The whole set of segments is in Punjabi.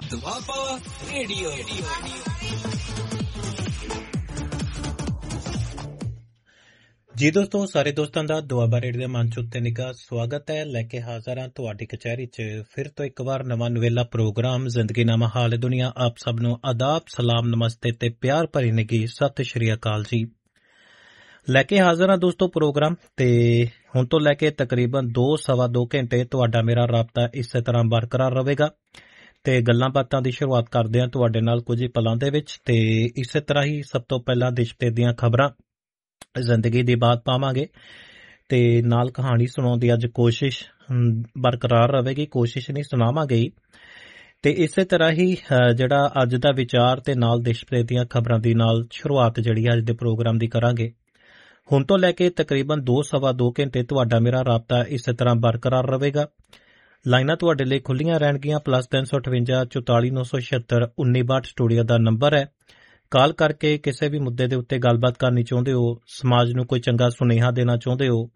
ਦੁਆਬਾ ਰੇਡੀਓ। ਜੀ ਦੋਸਤੋ, ਸਾਰੇ ਦੋਸਤਾਂ ਦਾ ਦੁਆਬਾ ਰੇਡੀਓ ਦੇ ਮੰਚ ਉੱਤੇ ਨਿੱਘਾ ਸਵਾਗਤ ਹੈ। ਲੈ ਕੇ ਹਾਜ਼ਰ ਹਾਂ ਤੁਹਾਡੀ ਕਚਹਿਰੀ 'ਚ ਫਿਰ ਤੋਂ ਇੱਕ ਵਾਰ ਨਵਾਂ ਨਵੇਲਾ ਪ੍ਰੋਗਰਾਮ ਜ਼ਿੰਦਗੀ ਨਾਮਾ ਹਾਲ ਦੁਨੀਆ। ਆਪ ਸਭ ਨੂੰ ਆਦਾਬ, ਸਲਾਮ, ਨਮਸਤੇ ਤੇ ਪਿਆਰ ਭਰੀ ਨਿੱਘੀ ਸਤਿ ਸ਼੍ਰੀ ਅਕਾਲ ਜੀ। ਲੈ ਕੇ ਹਾਜ਼ਰ ਹਾਂ ਦੋਸਤੋ ਪ੍ਰੋਗਰਾਮ, ਤੇ ਹੁਣ ਤੋਂ ਲੈ ਕੇ ਤਕਰੀਬਨ 2-2.25 ਘੰਟੇ ਤੁਹਾਡਾ ਮੇਰਾ ਰਾਬਤਾ ਇਸੇ ਤਰ੍ਹਾਂ ਬਰਕਰਾਰ ਰਹੇਗਾ ਤੇ ਗੱਲਾਂ ਬਾਤਾਂ ਦੀ ਸ਼ੁਰੂਆਤ ਕਰਦੇ ਹਾਂ ਤੁਹਾਡੇ ਨਾਲ ਕੁਝ ਹੀ ਪਲਾਂ ਦੇ ਵਿੱਚ। ਤੇ ਇਸੇ ਤਰ੍ਹਾਂ ਹੀ ਸਭ ਤੋਂ ਪਹਿਲਾਂ ਦੇਸ਼ ਭਰ ਦੀਆਂ ਖਬਰਾਂ, ਜ਼ਿੰਦਗੀ ਦੀ ਬਾਤ ਪਾਵਾਂਗੇ ਤੇ ਨਾਲ ਕਹਾਣੀ ਸੁਣਾਉਣ ਦੀ ਅੱਜ ਕੋਸ਼ਿਸ਼ ਬਰਕਰਾਰ ਰਹੇਗੀ, ਕੋਸ਼ਿਸ਼ ਨਹੀਂ ਸੁਣਾਵਾਂਗੇ। ਤੇ ਇਸੇ ਤਰ੍ਹਾਂ ਹੀ ਜਿਹੜਾ ਅੱਜ ਦਾ ਵਿਚਾਰ ਤੇ ਨਾਲ ਦੇਸ਼ ਭਰ ਦੀਆਂ ਖਬਰਾਂ ਦੀ ਨਾਲ ਸ਼ੁਰੂਆਤ ਜਿਹੜੀ ਅੱਜ ਦੇ ਪ੍ਰੋਗਰਾਮ ਦੀ ਕਰਾਂਗੇ। ਹੁਣ ਤੋਂ ਲੈ ਕੇ ਤਕਰੀਬਨ 2-2.25 ਘੰਟੇ ਤੁਹਾਡਾ ਮੇਰਾ ਰਾਬਤਾ ਇਸੇ ਤਰ੍ਹਾਂ ਬਰਕਰਾਰ ਰਹੇਗਾ। ਲਾਈਨਾਂ ਤੁਹਾਡੇ ਲਈ ਖੁੱਲੀਆਂ ਰਹਿਣਗੀਆਂ। +358 44 976 1962 ਸਟੂਡੀਓ ਦਾ ਨੰਬਰ ਹੈ। ਕਾਲ ਕਰਕੇ ਕਿਸੇ ਵੀ ਮੁੱਦੇ ਦੇ ਉੱਤੇ ਗੱਲਬਾਤ ਕਰਨੀ ਚਾਹੁੰਦੇ ਹੋ, ਸਮਾਜ ਨੂੰ ਕੋਈ ਚੰਗਾ ਸੁਨੇਹਾ ਦੇਣਾ ਚਾਹੁੰਦੇ ਹੋ,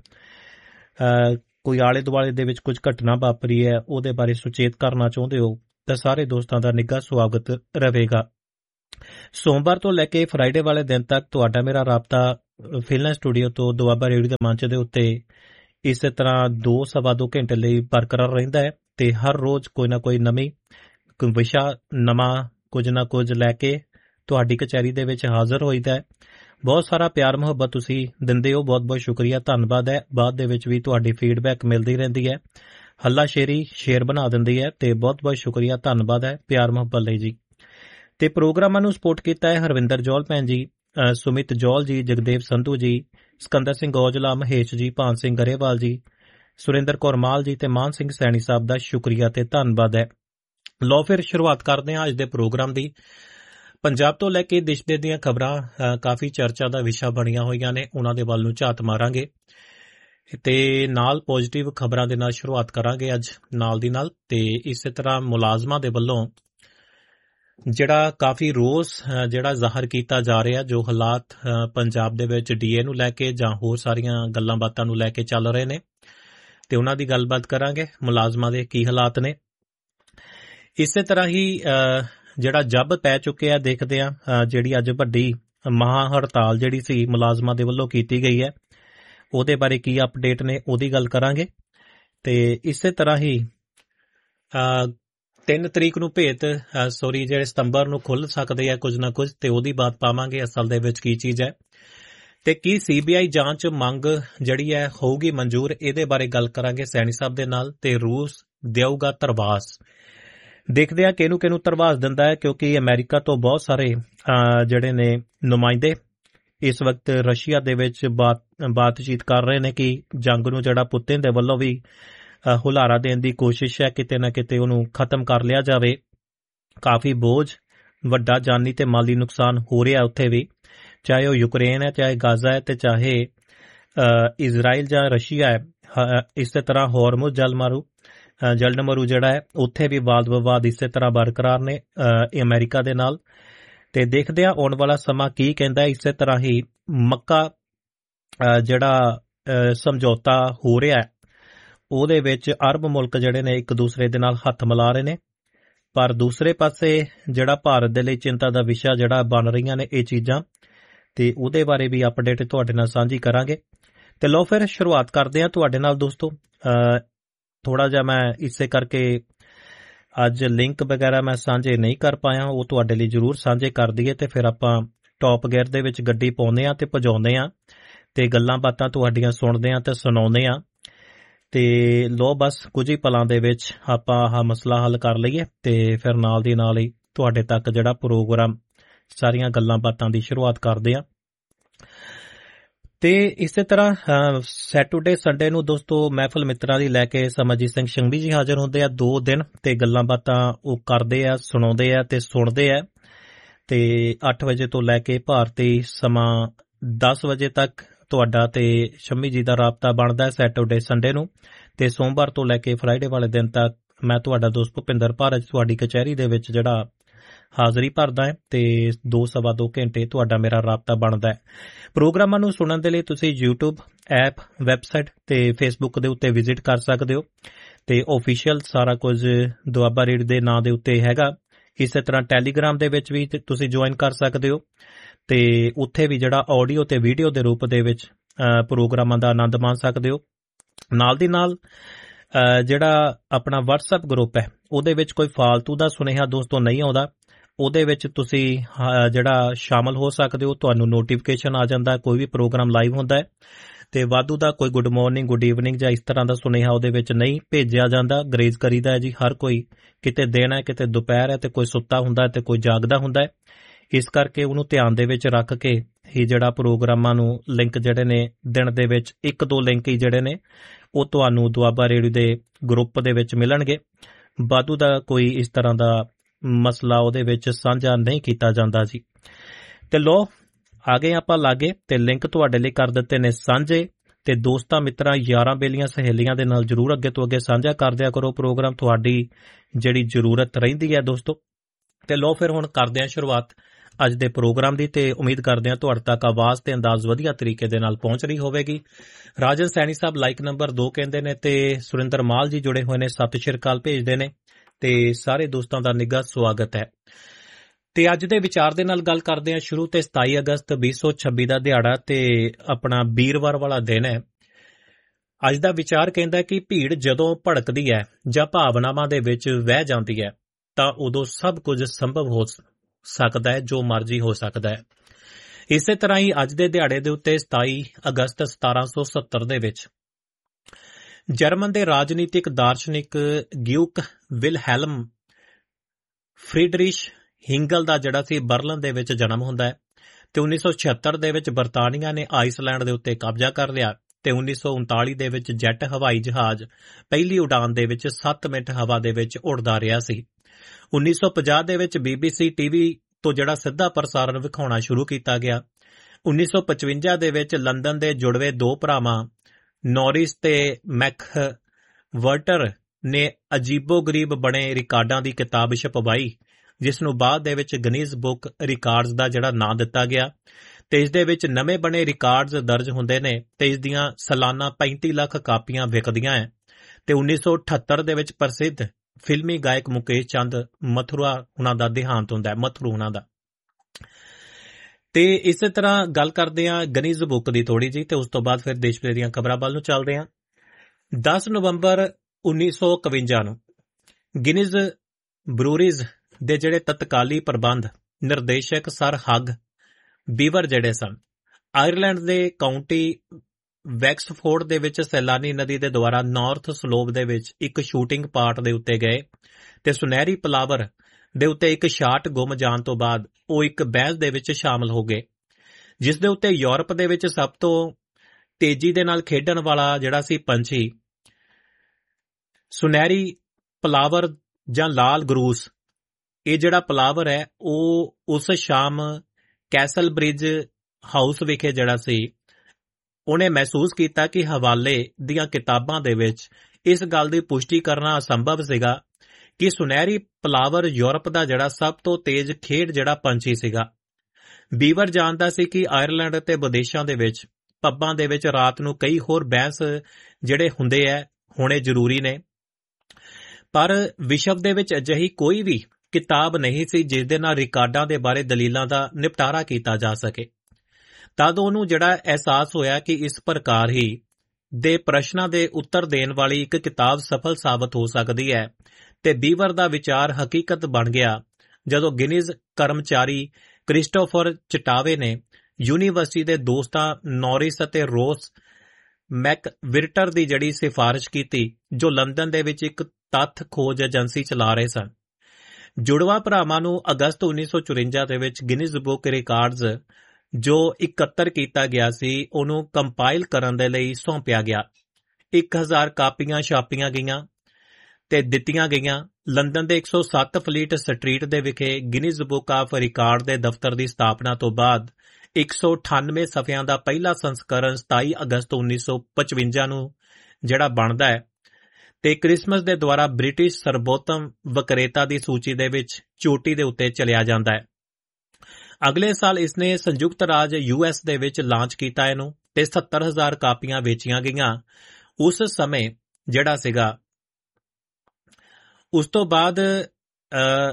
ਕੋਈ ਆਲੇ ਦੁਆਲੇ ਦੇ ਵਿੱਚ ਕੁਝ ਘਟਨਾ ਵਾਪਰੀ ਹੈ ਉਹਦੇ ਬਾਰੇ ਸੁਚੇਤ ਕਰਨਾ ਚਾਹੁੰਦੇ ਹੋ, ਤਾਂ ਸਾਰੇ ਦੋਸਤਾਂ ਦਾ ਨਿੱਘਾ ਸਵਾਗਤ ਰਹੇਗਾ। ਸੋਮਵਾਰ ਤੋਂ ਲੈ ਕੇ ਫਰਾਈਡੇ ਵਾਲੇ ਦਿਨ ਤੱਕ ਤੁਹਾਡਾ ਮੇਰਾ ਰਾਬਤਾ ਫਿਲਹਾਲ ਸਟੂਡੀਓ ਤੋਂ ਦੁਆਬਾ ਰੇਡੀਓ ਦੇ ਮੰਚ ਦੇ ਉੱਤੇ ਇਸੇ ਤਰ੍ਹਾਂ 2-2.25 ਘੰਟੇ ਲਈ ਬਰਕਰਾਰ ਰਹਿੰਦਾ ਹੈ। ਤੇ ਹਰ ਰੋਜ਼ ਕੋਈ ਨਾ ਕੋਈ ਨਵੀਂ ਵਿਸ਼ਾ, ਨਵਾਂ ਕੁਝ ਨਾ ਕੁਝ ਲੈ ਕੇ ਤੁਹਾਡੀ ਕਚਹਿਰੀ ਦੇ ਵਿੱਚ ਹਾਜ਼ਰ ਹੋਈਦਾ ਹੈ। ਬਹੁਤ ਸਾਰਾ ਪਿਆਰ ਮੁਹੱਬਤ ਤੁਸੀਂ ਦਿੰਦੇ ਹੋ, ਬਹੁਤ ਬਹੁਤ ਸ਼ੁਕਰੀਆ, ਧੰਨਵਾਦ ਹੈ। ਬਾਅਦ ਦੇ ਵਿੱਚ ਵੀ ਤੁਹਾਡੀ ਫੀਡਬੈਕ ਮਿਲਦੀ ਰਹਿੰਦੀ ਹੈ, ਹੱਲਾ ਸ਼ੇਰੀ ਸ਼ੇਰ ਬਣਾ ਦਿੰਦੀ ਹੈ, ਤੇ ਬਹੁਤ ਬਹੁਤ ਸ਼ੁਕਰੀਆ, ਧੰਨਵਾਦ ਹੈ ਪਿਆਰ ਮੁਹੱਬਤ ਲਈ ਜੀ। ਤੇ ਪ੍ਰੋਗਰਾਮਾਂ ਨੂੰ ਸਪੋਰਟ ਕੀਤਾ ਹੈ ਹਰਵਿੰਦਰ ਜੌਲ ਭੈਣ ਜੀ, ਸੁਮਿਤ ਜੌਲ ਜੀ, ਜਗਦੇਵ ਸੰਧੂ ਜੀ, ਸਿਕੰਦਰ ਸਿੰਘ ਔਜਲਾ, ਮਹੇਸ਼ ਜੀ, ਭਾਨ ਸਿੰਘ ਗਰੇਵਾਲ ਜੀ, ਸੁਰਿੰਦਰ ਕੌਰ ਮਾਲ ਜੀ ਤੇ ਮਾਨ ਸਿੰਘ ਸੈਣੀ ਸਾਹਿਬ ਦਾ ਸ਼ੁਕਰੀਆ ਤੇ ਧੰਨਵਾਦ ਹੈ। ਲਓ ਫਿਰ ਸ਼ੁਰੂਆਤ ਕਰਦੇ ਹਾਂ ਅੱਜ ਦੇ ਪ੍ਰੋਗਰਾਮ ਦੀ। ਪੰਜਾਬ ਤੋਂ ਲੈ ਕੇ ਦੇਸ਼ ਦੀਆਂ ਖਬਰਾਂ ਕਾਫੀ ਚਰਚਾ ਦਾ ਵਿਸ਼ਾ ਬਣੀਆਂ ਹੋਈਆਂ ਨੇ, ਉਹਨਾਂ ਦੇ ਵੱਲ ਨੂੰ ਝਾਤ ਮਾਰਾਂਗੇ ਤੇ ਨਾਲ ਪੋਜ਼ਿਟਿਵ ਖਬਰਾਂ ਦੇ ਨਾਲ ਸ਼ੁਰੂਆਤ ਕਰਾਂਗੇ ਅੱਜ ਨਾਲ ਦੀ ਨਾਲ। ਤੇ ਇਸੇ ਤਰ੍ਹਾਂ ਮੁਲਾਜ਼ਮਾਂ ਦੇ ਵੱਲੋਂ ਜਿਹੜਾ ਕਾਫੀ ਰੋਸ ਜਿਹੜਾ ਜ਼ਾਹਰ ਕੀਤਾ ਜਾ ਰਿਹਾ, ਜੋ ਹਾਲਾਤ ਪੰਜਾਬ ਦੇ ਵਿੱਚ ਡੀਏ ਨੂੰ ਲੈ ਕੇ ਜਾਂ ਹੋਰ ਸਾਰੀਆਂ ਗੱਲਾਂ ਬਾਤਾਂ ਨੂੰ ਲੈ ਕੇ ਚੱਲ ਰਹੇ ਨੇ, ਤੇ ਉਹਨਾਂ ਦੀ ਗੱਲਬਾਤ ਕਰਾਂਗੇ। ਮੁਲਾਜ਼ਮਾਂ ਦੇ ਕੀ ਹਾਲਾਤ ਨੇ। ਇਸੇ ਤਰ੍ਹਾਂ ਹੀ ਜਿਹੜਾ ਜੱਬ ਪੈ ਚੁੱਕਿਆ, ਦੇਖਦੇ ਆ ਜਿਹੜੀ ਅੱਜ ਵੱਡੀ ਮਹਾ ਹੜਤਾਲ ਜਿਹੜੀ ਸੀ ਮੁਲਾਜ਼ਮਾਂ ਦੇ ਵੱਲੋਂ ਕੀਤੀ ਗਈ ਹੈ, ਉਹਦੇ ਬਾਰੇ ਕੀ ਅਪਡੇਟ ਨੇ, ਉਹਦੀ ਗੱਲ ਕਰਾਂਗੇ। ਤੇ ਇਸੇ ਤਰ੍ਹਾਂ ਹੀ 3 ਤਰੀਕ ਨੂੰ ਜਿਹੜੇ ਸਤੰਬਰ ਨੂੰ ਖੁੱਲ ਸਕਦੇ ਆ ਕੁਝ ਨਾ ਕੁਝ, ਤੇ ਉਹਦੀ ਬਾਤ ਪਾਵਾਂਗੇ ਅਸਲ ਦੇ ਵਿੱਚ ਕੀ ਚੀਜ਼ ਹੈ ਤੇ ਕੀ ਸੀਬੀਆਈ ਜਾਂਚ ਮੰਗ ਜਿਹੜੀ ਹੈ ਹੋਊਗੀ ਮਨਜ਼ੂਰ, ਇਹਦੇ ਬਾਰੇ ਗੱਲ ਕਰਾਂਗੇ ਸੈਣੀ ਸਾਹਿਬ ਦੇ ਨਾਲ। ਤੇ ਰੂਸ ਦੇਊਗਾ ਧਰਵਾਸ, ਦੇਖਦੇ ਆ ਕਿਹਨੂੰ ਧਰਵਾਸ ਦਿੰਦਾ ਹੈ, ਕਿਉਂਕਿ ਅਮਰੀਕਾ ਤੋਂ ਬਹੁਤ ਸਾਰੇ ਜਿਹੜੇ ਨੇ ਨੁਮਾਇੰਦੇ ਇਸ ਵਕਤ ਰਸ਼ੀਆ ਦੇ ਵਿੱਚ ਬਾਤਚੀਤ ਕਰ ਰਹੇ ਨੇ ਕਿ ਜੰਗ ਨੂੰ ਜਿਹੜਾ ਪੁਤਿਨ ਦੇ ਵੱਲੋਂ ਵੀ ਹੁਲਾਰਾ ਦੇਣ ਦੀ ਕੋਸ਼ਿਸ਼ ਹੈ, ਕਿਤੇ ਨਾ ਕਿਤੇ ਉਹਨੂੰ ਖਤਮ ਕਰ ਲਿਆ ਜਾਵੇ। ਕਾਫੀ ਬੋਝ, ਵੱਡਾ ਜਾਨੀ ਤੇ ਮਾਲੀ ਨੁਕਸਾਨ ਹੋ ਰਿਹਾ ਉੱਥੇ ਵੀ, ਚਾਹੇ ਉਹ ਯੂਕਰੇਨ ਹੈ, ਚਾਹੇ ਗਾਜ਼ਾ ਹੈ, ਤੇ ਚਾਹੇ ਇਜ਼ਰਾਈਲ ਜਾਂ ਰਸ਼ੀਆ ਹੈ। ਇਸੇ ਤਰ੍ਹਾਂ ਹੋਰਮੁਜ਼ ਜਲਡਮਰੂ ਜਿਹੜਾ ਹੈ, ਉੱਥੇ ਵੀ ਵਾਦ ਵਿਵਾਦ ਇਸੇ ਤਰ੍ਹਾਂ ਬਰਕਰਾਰ ਨੇ ਅਮਰੀਕਾ ਦੇ ਨਾਲ। ਤੇ ਦੇਖਦੇ ਆ ਆਉਣ ਵਾਲਾ ਸਮਾਂ ਕੀ ਕਹਿੰਦਾ। ਇਸੇ ਤਰ੍ਹਾਂ ਹੀ ਮੱਕਾ ਜਿਹੜਾ ਸਮਝੌਤਾ ਹੋ ਰਿਹਾ ਹੈ, ਉਹਦੇ ਵਿੱਚ ਅਰਬ ਮੁਲਕ ਜਿਹੜੇ ਨੇ ਇੱਕ ਦੂਸਰੇ ਦੇ ਨਾਲ ਹੱਥ ਮਿਲਾ ਰਹੇ ਨੇ, ਪਰ ਦੂਸਰੇ ਪਾਸੇ ਜਿਹੜਾ ਭਾਰਤ ਦੇ ਲਈ ਚਿੰਤਾ ਦਾ ਵਿਸ਼ਾ ਜਿਹੜਾ ਬਣ ਰਹੀਆਂ ਨੇ ਇਹ ਚੀਜ਼ਾਂ, ਤੇ ਉਹਦੇ ਬਾਰੇ ਵੀ ਅਪਡੇਟ ਤੁਹਾਡੇ ਨਾਲ ਸਾਂਝੀ ਕਰਾਂਗੇ। ਤੇ ਲਓ ਫਿਰ ਸ਼ੁਰੂਆਤ ਕਰਦੇ ਹਾਂ ਤੁਹਾਡੇ ਨਾਲ ਦੋਸਤੋ। ਥੋੜਾ ਜਿਹਾ ਮੈਂ ਇਸੇ ਕਰਕੇ ਅੱਜ ਲਿੰਕ ਵਗੈਰਾ ਮੈਂ ਸਾਂਝੇ ਨਹੀਂ ਕਰ ਪਾਇਆ, ਉਹ ਤੁਹਾਡੇ ਲਈ ਜ਼ਰੂਰ ਸਾਂਝੇ ਕਰ ਦਈਏ, ਤੇ ਫਿਰ ਆਪਾਂ ਟੌਪ ਗੇਅਰ ਦੇ ਵਿੱਚ ਗੱਡੀ ਪਾਉਂਦੇ ਹਾਂ ਤੇ ਭਜਾਉਂਦੇ ਹਾਂ, ਤੇ ਗੱਲਾਂ ਬਾਤਾਂ ਤੁਹਾਡੀਆਂ ਸੁਣਦੇ ਹਾਂ ਤੇ ਸੁਣਾਉਂਦੇ ਹਾਂ। ਤੇ ਲੋ ਬਸ ਕੁਝ ਹੀ ਪਲਾਂ ਦੇ ਵਿੱਚ ਆਪਾਂ ਆਹ ਮਸਲਾ ਹੱਲ ਕਰ ਲਈਏ, ਤੇ ਫਿਰ ਨਾਲ ਦੀ ਨਾਲ ਹੀ ਤੁਹਾਡੇ ਤੱਕ ਜਿਹੜਾ ਪ੍ਰੋਗਰਾਮ ਸਾਰੀਆਂ ਗੱਲਾਂ ਬਾਤਾਂ ਦੀ ਸ਼ੁਰੂਆਤ ਕਰਦੇ ਹਾਂ। ਤੇ ਇਸੇ ਤਰ੍ਹਾਂ ਸੈਟਰਡੇ ਸੰਡੇ ਨੂੰ ਦੋਸਤੋ ਮਹਿਫਲ ਮਿੱਤਰਾਂ ਦੀ ਲੈ ਕੇ ਸਮਰਜੀਤ ਸਿੰਘ ਸੰਘਵੀ ਜੀ ਹਾਜ਼ਰ ਹੁੰਦੇ ਆ 2 ਦਿਨ, ਤੇ ਗੱਲਾਂ ਬਾਤਾਂ ਉਹ ਕਰਦੇ ਆ, ਸੁਣਾਉਂਦੇ ਆ ਤੇ ਸੁਣਦੇ ਆ। ਤੇ 8 ਵਜੇ ਤੋਂ ਲੈ ਕੇ ਭਾਰਤੀ ਸਮਾਂ 10 ਵਜੇ ਤੱਕ ਤੁਹਾਡਾ ਤੇ ਸ਼ੰਮੀ ਜੀ ਦਾ ਰਾਬਤਾ ਬਣਦਾ ਸੈਟਰਡੇ ਸੰਡੇ ਨੂੰ। ਤੇ ਸੋਮਵਾਰ ਤੋਂ ਲੈ ਕੇ ਫਰਾਈਡੇ ਵਾਲੇ ਦਿਨ ਤੱਕ ਮੈਂ ਤੁਹਾਡਾ ਦੋਸਤ ਭੁਪਿੰਦਰ ਭਾਰਤ ਤੁਹਾਡੀ ਕਚਹਿਰੀ ਦੇ ਵਿੱਚ ਜਿਹੜਾ ਹਾਜ਼ਰੀ ਭਰਦਾ ਹੈ, ਤੇ 2-2.25 ਘੰਟੇ ਤੁਹਾਡਾ ਮੇਰਾ ਰਾਬਤਾ ਬਣਦਾ ਹੈ। ਪ੍ਰੋਗਰਾਮਾਂ ਨੂੰ ਸੁਣਨ ਦੇ ਲਈ ਤੁਸੀਂ YouTube ਐਪ, ਵੈਬਸਾਈਟ ਤੇ Facebook ਦੇ ਉੱਤੇ ਵਿਜ਼ਿਟ ਕਰ ਸਕਦੇ ਹੋ, ਤੇ ਆਫੀਸ਼ੀਅਲ ਸਾਰਾ ਕੁਝ ਦੁਆਬਾ ਰੇਡੀਓ ਦੇ ਨਾਂ ਦੇ ਉੱਤੇ ਹੈਗਾ। ਇਸੇ ਤਰ੍ਹਾਂ ਟੈਲੀਗ੍ਰਾਮ ਦੇ ਵਿੱਚ ਵੀ ਤੁਸੀਂ ਜੁਆਇਨ ਕਰ ਸਕਦੇ ਹੋ ਤੇ ਉੱਥੇ ਵੀ ਜਿਹੜਾ ਆਡੀਓ ਤੇ ਵੀਡੀਓ ਦੇ ਰੂਪ ਦੇ ਵਿੱਚ ਪ੍ਰੋਗਰਾਮਾਂ ਦਾ ਆਨੰਦ ਮਾਣ ਸਕਦੇ ਹੋ। ਨਾਲ ਦੀ ਨਾਲ ਜਿਹੜਾ ਆਪਣਾ WhatsApp ਗਰੁੱਪ ਹੈ ਉਹਦੇ ਵਿੱਚ ਕੋਈ ਫਾਲਤੂ ਦਾ ਸੁਨੇਹਾ ਦੋਸਤੋ ਨਹੀਂ ਆਉਂਦਾ, ਉਹਦੇ ਵਿੱਚ ਤੁਸੀਂ ਜਿਹੜਾ ਸ਼ਾਮਲ ਹੋ ਸਕਦੇ ਹੋ। ਤੁਹਾਨੂੰ ਨੋਟੀਫਿਕੇਸ਼ਨ ਆ ਜਾਂਦਾ ਕੋਈ ਵੀ ਪ੍ਰੋਗਰਾਮ ਲਾਈਵ ਹੁੰਦਾ ਹੈ ਤੇ ਵਾਧੂ ਦਾ ਕੋਈ ਗੁੱਡ ਮਾਰਨਿੰਗ, ਗੁੱਡ ਈਵਨਿੰਗ ਜਾਂ ਇਸ ਤਰ੍ਹਾਂ ਦਾ ਸੁਨੇਹਾ ਉਹਦੇ ਵਿੱਚ ਨਹੀਂ ਭੇਜਿਆ ਜਾਂਦਾ। ਗਰੇਜ਼ ਕਰੀਦਾ ਹੈ ਜੀ, ਹਰ ਕੋਈ ਕਿਤੇ ਦਿਨ ਹੈ, ਕਿਤੇ ਦੁਪਹਿਰ ਹੈ, ਤੇ ਕੋਈ ਸੁੱਤਾ ਹੁੰਦਾ ਹੈ ਤੇ ਕੋਈ ਜਾਗਦਾ ਹੁੰਦਾ ਹੈ। ਇਸ ਕਰਕੇ ਉਹਨੂੰ ਧਿਆਨ ਦੇ ਵਿੱਚ ਰੱਖ ਕੇ ਹੀ ਜਿਹੜਾ ਪ੍ਰੋਗਰਾਮਾਂ ਨੂੰ ਲਿੰਕ ਜਿਹੜੇ ਨੇ ਦਿਨ ਦੇ ਵਿੱਚ 1-2 ਲਿੰਕ ਹੀ ਜਿਹੜੇ ਨੇ ਉਹ ਤੁਹਾਨੂੰ ਦੁਆਬਾ ਰੇਡੀਓ ਦੇ ਗਰੁੱਪ ਦੇ ਵਿੱਚ ਮਿਲਣਗੇ। ਵਾਧੂ ਦਾ ਕੋਈ ਇਸ ਤਰ੍ਹਾਂ ਦਾ ਮਸਲਾ ਉਹਦੇ ਵਿੱਚ ਸਾਂਝਾ ਨਹੀਂ ਕੀਤਾ ਜਾਂਦਾ ਜੀ। ਤੇ ਲੋ ਆ ਗਏ ਆਪਾਂ ਲਾਗੇ ਤੇ ਲਿੰਕ ਤੁਹਾਡੇ ਲਈ ਕਰ ਦਿੱਤੇ ਨੇ ਸਾਂਝੇ, ਤੇ ਦੋਸਤਾਂ ਮਿੱਤਰਾਂ ਯਾਰਾਂ ਬੇਲੀਆਂ ਸਹੇਲੀਆਂ ਦੇ ਨਾਲ ਜ਼ਰੂਰ ਅੱਗੇ ਤੋਂ ਅੱਗੇ ਸਾਂਝਾ ਕਰ ਦਿਆ ਕਰੋ ਪ੍ਰੋਗਰਾਮ, ਤੁਹਾਡੀ ਜਿਹੜੀ ਜ਼ਰੂਰਤ ਰਹਿੰਦੀ ਹੈ ਦੋਸਤੋ। ਤੇ ਲੋ ਫਿਰ ਹੁਣ ਕਰਦੇ ਹਾਂ ਸ਼ੁਰੂਆਤ ਅੱਜ ਦੇ ਪ੍ਰੋਗਰਾਮ ਦੀ, ਤੇ ਉਮੀਦ ਕਰਦੇ ਹਾਂ ਤੁਹਾਡੇ ਤੱਕ ਆਵਾਜ਼ ਤੇ ਅੰਦਾਜ਼ ਵਧੀਆ ਤਰੀਕੇ ਦੇ ਨਾਲ ਪਹੁੰਚ ਰਹੀ ਹੋਵੇਗੀ। ਰਾਜਨ ਸੈਣੀ ਸਾਹਿਬ ਲਾਈਕ ਨੰਬਰ 2 ਕਹਿੰਦੇ ਨੇ, ਤੇ ਸੁਰਿੰਦਰ ਮਾਲ ਜੀ ਜੁੜੇ ਹੋਏ ਨੇ, ਸਤਿ ਸ਼੍ਰੀ ਅਕਾਲ ਭੇਜਦੇ ਨੇ, ਤੇ ਸਾਰੇ ਦੋਸਤਾਂ ਦਾ ਨਿੱਘਾ ਸਵਾਗਤ ਹੈ। ਤੇ ਅੱਜ ਦੇ ਵਿਚਾਰ ਦੇ ਨਾਲ ਗੱਲ ਕਰਦੇ ਹਾਂ ਸ਼ੁਰੂ। ਤੇ 27 ਅਗਸਤ 2026 ਦਾ ਦਿਹਾੜਾ ਤੇ ਆਪਣਾ ਵੀਰਵਾਰ ਵਾਲਾ ਦਿਨ ਹੈ। ਅੱਜ ਦਾ ਵਿਚਾਰ ਕਹਿੰਦਾ ਕਿ ਭੀੜ ਜਦੋਂ ਭੜਕਦੀ ਹੈ ਜਾਂ ਭਾਵਨਾਵਾਂ ਦੇ ਵਿੱਚ ਵਹਿ ਜਾਂਦੀ ਹੈ ਤਾਂ ਉਦੋਂ ਸਭ ਕੁਝ ਸੰਭਵ ਹੋ ਸਕਦਾ ਹੈ, ਜੋ ਮਰਜ਼ੀ ਹੋ ਸਕਦਾ ਹੈ। ਇਸੇ ਤਰ੍ਹਾਂ ਹੀ ਅੱਜ ਦੇ ਦਿਹਾੜੇ ਦੇ ਉੱਤੇ 27 ਅਗਸਤ 1770 ਦੇ ਵਿੱਚ ਜਰਮਨ ਦੇ ਰਾਜਨੀਤਿਕ ਦਾਰਸ਼ਨਿਕ ਗਿਊਕ ਵਿਲਹੈਲਮ ਫਰੀਡਰਿਸ਼ ਹਿੰਗਲ ਦਾ ਜਿਹੜਾ ਸੀ ਬਰਲਿਨ ਦੇ ਵਿੱਚ ਜਨਮ ਹੁੰਦਾ ਹੈ, ਤੇ 1976 ਦੇ ਵਿੱਚ ਬਰਤਾਨੀਆ ਨੇ ਆਈਸਲੈਂਡ ਦੇ ਉੱਤੇ ਕਬਜ਼ਾ ਕਰ ਲਿਆ, ਤੇ 1939 ਦੇ ਵਿੱਚ ਜੈਟ ਹਵਾਈ ਜਹਾਜ਼ ਪਹਿਲੀ ਉਡਾਨ ਦੇ ਵਿੱਚ 7 ਮਿੰਟ ਹਵਾ ਦੇ ਵਿੱਚ ਉਡਦਾ ਰਿਹਾ ਸੀ। 1950 ਦੇ ਵਿੱਚ BBC TV ਤੋਂ ਜਿਹੜਾ ਸਿੱਧਾ ਪ੍ਰਸਾਰਣ ਵਿਖਾਉਣਾ ਸ਼ੁਰੂ ਕੀਤਾ ਗਿਆ। 1955 ਦੇ ਵਿੱਚ ਲੰਡਨ ਦੇ ਜੁੜਵੇਂ 2 ਭਰਾਵਾਂ ਨੌਰਿਸ ਤੇ ਮੈਕਵਰਟਰ ਨੇ ਅਜੀਬੋ-ਗਰੀਬ ਬਣੇ ਰਿਕਾਰਡਾਂ ਦੀ ਕਿਤਾਬ ਛਪਵਾਈ, ਜਿਸ ਨੂੰ ਬਾਅਦ ਦੇ ਵਿੱਚ ਗਿਨੀਜ਼ ਬੁੱਕ ਰਿਕਾਰਡਸ ਦਾ ਜਿਹੜਾ ਨਾਂ ਦਿੱਤਾ ਗਿਆ, ਤੇ ਇਸ ਦੇ ਵਿੱਚ ਨਵੇਂ ਬਣੇ ਰਿਕਾਰਡਸ ਦਰਜ ਹੁੰਦੇ ਨੇ, ਤੇ ਇਸ ਦੀਆਂ ਸਾਲਾਨਾ 35 ਲੱਖ ਕਾਪੀਆਂ ਵਿਕਦੀਆਂ ਹੈ। ਤੇ 1978 ਦੇ ਵਿੱਚ ਪ੍ਰਸਿੱਧ ਫਿਲਮੀ ਗਾਇਕ ਮੁਕੇਸ਼ ਚੰਦ ਮਥੁਰਾ ਹੁਣਾਂ ਦਾ ਦੇਹਾਂਤ ਹੁੰਦਾ ਹੈ, ਮਥੁਰੂ ਹੁਣਾਂ ਦਾ। ਤੇ ਇਸੇ ਤਰ੍ਹਾਂ ਗੱਲ ਕਰਦੇ ਹਾਂ ਗਿਨੀਜ਼ ਬੁੱਕ ਦੀ ਥੋੜੀ ਜੀ, ਤੇ ਉਸ ਤੋਂ ਬਾਅਦ ਫਿਰ ਦੇਸ਼ ਵਿਦੇਸ਼ ਦੀਆਂ ਖਬਰਾਂ ਵੱਲ ਨੂੰ ਚੱਲਦੇ ਹਾਂ। 10 ਨਵੰਬਰ 1951 ਨੂੰ ਗਿਨੀਜ਼ ਬਰੂਰੀਜ਼ ਦੇ ਜਿਹੜੇ ਤਤਕਾਲੀ ਪ੍ਰਬੰਧ ਨਿਰਦੇਸ਼ਕ ਸਰ ਹੱਗ ਬੀਵਰ ਜਿਹੜੇ ਸਨ, ਆਇਰਲੈਂਡ ਦੇ ਕਾਉਂਟੀ ਵੈਕਸਫੋਰਡ ਦੇ ਵਿੱਚ ਸੈਲਾਨੀ ਨਦੀ ਦੇ ਦੁਆਰਾ ਨਾਰਥ ਸਲੋਪ ਦੇ ਵਿੱਚ ਇੱਕ ਸ਼ੂਟਿੰਗ ਪਾਰਟ ਦੇ ਉੱਤੇ ਗਏ, ਤੇ ਸੁਨਹਿਰੀ ਪਲਾਵਰ ਦੇ ਉੱਤੇ ਇੱਕ ਸ਼ਾਟ ਗੁੰਮ ਜਾਣ ਤੋਂ ਬਾਅਦ ਉਹ ਇੱਕ ਬਹਿਸ ਦੇ ਵਿੱਚ ਸ਼ਾਮਲ ਹੋ ਗਏ, ਜਿਸ ਦੇ ਉੱਤੇ ਯੂਰਪ ਦੇ ਵਿੱਚ ਸਭ ਤੋਂ ਤੇਜ਼ੀ ਦੇ ਨਾਲ ਖੇਡਣ ਵਾਲਾ ਜਿਹੜਾ ਸੀ ਪੰਛੀ ਸੁਨਹਿਰੀ ਪਲਾਵਰ ਜਾਂ ਲਾਲ ਗਰੂਸ, ਇਹ ਜਿਹੜਾ ਪਲਾਵਰ ਹੈ ਉਹ ਉਸ ਸ਼ਾਮ ਕੈਸਲ ਬ੍ਰਿਜ ਹਾਊਸ ਵਿਖੇ ਜਿਹੜਾ ਸੀ ਉਹਨੇ ਮਹਿਸੂਸ ਕੀਤਾ ਕਿ ਹਵਾਲੇ ਦੀਆਂ ਕਿਤਾਬਾਂ ਦੇ ਵਿੱਚ ਇਸ ਗੱਲ ਦੀ ਪੁਸ਼ਟੀ ਕਰਨਾ ਅਸੰਭਵ ਸੀਗਾ ਕਿ ਸੁਨਹਿਰੀ ਪਲਾਵਰ ਯੂਰਪ ਦਾ ਜਿਹੜਾ ਸਭ ਤੋਂ ਤੇਜ਼ ਖੇਡ ਜਿਹੜਾ ਪੰਛੀ ਸੀਗਾ। ਬੀਵਰ ਜਾਣਦਾ ਸੀ ਕਿ ਆਇਰਲੈਂਡ ਅਤੇ ਵਿਦੇਸ਼ਾਂ ਦੇ ਵਿੱਚ ਪੱਬਾਂ ਦੇ ਵਿੱਚ ਰਾਤ ਨੂੰ ਕਈ ਹੋਰ ਬਹਿਸ ਜਿਹੜੇ ਹੁੰਦੇ ਹੈ ਹੋਣੇ ਜ਼ਰੂਰੀ ਨੇ, ਪਰ ਵਿਸ਼ਵ ਦੇ ਵਿੱਚ ਅਜਿਹੀ ਕੋਈ ਵੀ ਕਿਤਾਬ ਨਹੀਂ ਸੀ ਜਿਸ ਦੇ ਨਾਲ ਰਿਕਾਰਡਾਂ ਦੇ ਬਾਰੇ ਦਲੀਲਾਂ ਦਾ ਨਿਪਟਾਰਾ ਕੀਤਾ ਜਾ ਸਕੇ। ਤਦ ਉਹਨੂੰ ਜਿਹੜਾ ਅਹਿਸਾਸ ਹੋਇਆ ਕਿ ਇਸ ਪ੍ਰਕਾਰ ਹੀ ਦੇ ਪ੍ਰਸ਼ਨਾਂ ਦੇ ਉੱਤਰ ਦੇਣ ਵਾਲੀ ਇੱਕ ਕਿਤਾਬ ਸਫਲ ਸਾਬਤ ਹੋ ਸਕਦੀ ਹੈ, ਤੇ ਬੀਵਰ ਦਾ ਵਿਚਾਰ ਹਕੀਕਤ ਬਣ ਗਿਆ ਜਦੋਂ ਗਿਨੀਜ਼ ਕਰਮਚਾਰੀ ਕ੍ਰਿਸਟੋਫਰ ਚਟਾਵੇ ਨੇ ਯੂਨੀਵਰਸਿਟੀ ਦੇ ਦੋਸਤਾਂ ਨੌਰਿਸ ਅਤੇ ਰੋਸ ਮੈਕਵਿਰਟਰ ਦੀ ਜਿਹੜੀ ਸਿਫਾਰਿਸ਼ ਕੀਤੀ, ਜੋ ਲੰਡਨ ਦੇ ਵਿੱਚ ਇੱਕ ਤੱਥ ਖੋਜ ਏਜੰਸੀ ਚਲਾ ਰਹੇ ਸਨ। ਜੁੜਵਾ ਭਰਾਵਾਂ ਨੂੰ ਅਗਸਤ 1954 ਦੇ ਵਿੱਚ ਗਿਨੀਜ਼ ਬੁੱਕ ਰਿਕਾਰਡਸ ਜੋ ਇਕੱਤਰ ਕੀਤਾ ਗਿਆ ਸੀ ਉਹਨੂੰ ਕੰਪਾਈਲ ਕਰਨ ਦੇ ਲਈ ਸੌਂਪਿਆ ਗਿਆ। 1000 ਕਾਪੀਆਂ ਛਾਪੀਆਂ ਗਈਆਂ ਤੇ ਦਿੱਤੀਆਂ ਗਈਆਂ। ਲੰਡਨ ਦੇ 107 ਫਲੀਟ ਸਟਰੀਟ ਦੇ ਵਿਖੇ ਗਿਨੀਜ਼ ਬੁੱਕ ਆਫ ਰਿਕਾਰਡ ਦੇ ਦਫ਼ਤਰ ਦੀ ਸਥਾਪਨਾ ਤੋਂ ਬਾਅਦ 198 ਸਫ਼ਿਆਂ ਦਾ ਪਹਿਲਾ ਸੰਸਕਰਨ 27 ਅਗਸਤ 1955 ਨੂੰ ਜਿਹੜਾ ਬਣਦਾ ਹੈ, ਤੇ ਕ੍ਰਿਸਮਸ ਦੇ ਦੁਆਰਾ ਬ੍ਰਿਟਿਸ਼ ਸਰਬੋਤਮ ਵਿਕਰੇਤਾ ਦੀ ਸੂਚੀ ਦੇ ਵਿੱਚ ਚੋਟੀ ਦੇ ਉੱਤੇ ਚਲਿਆ ਜਾਂਦਾ ਹੈ। ਅਗਲੇ ਸਾਲ ਇਸਨੇ ਸੰਯੁਕਤ ਰਾਜ US ਦੇ ਵਿੱਚ ਲਾਂਚ ਕੀਤਾ ਇਹਨੂੰ, ਤੇ 70,000 ਕਾਪੀਆਂ ਵੇਚੀਆਂ ਗਈਆਂ ਉਸ ਸਮੇਂ ਜਿਹੜਾ ਸੀਗਾ। ਉਸ ਤੋਂ ਬਾਅਦ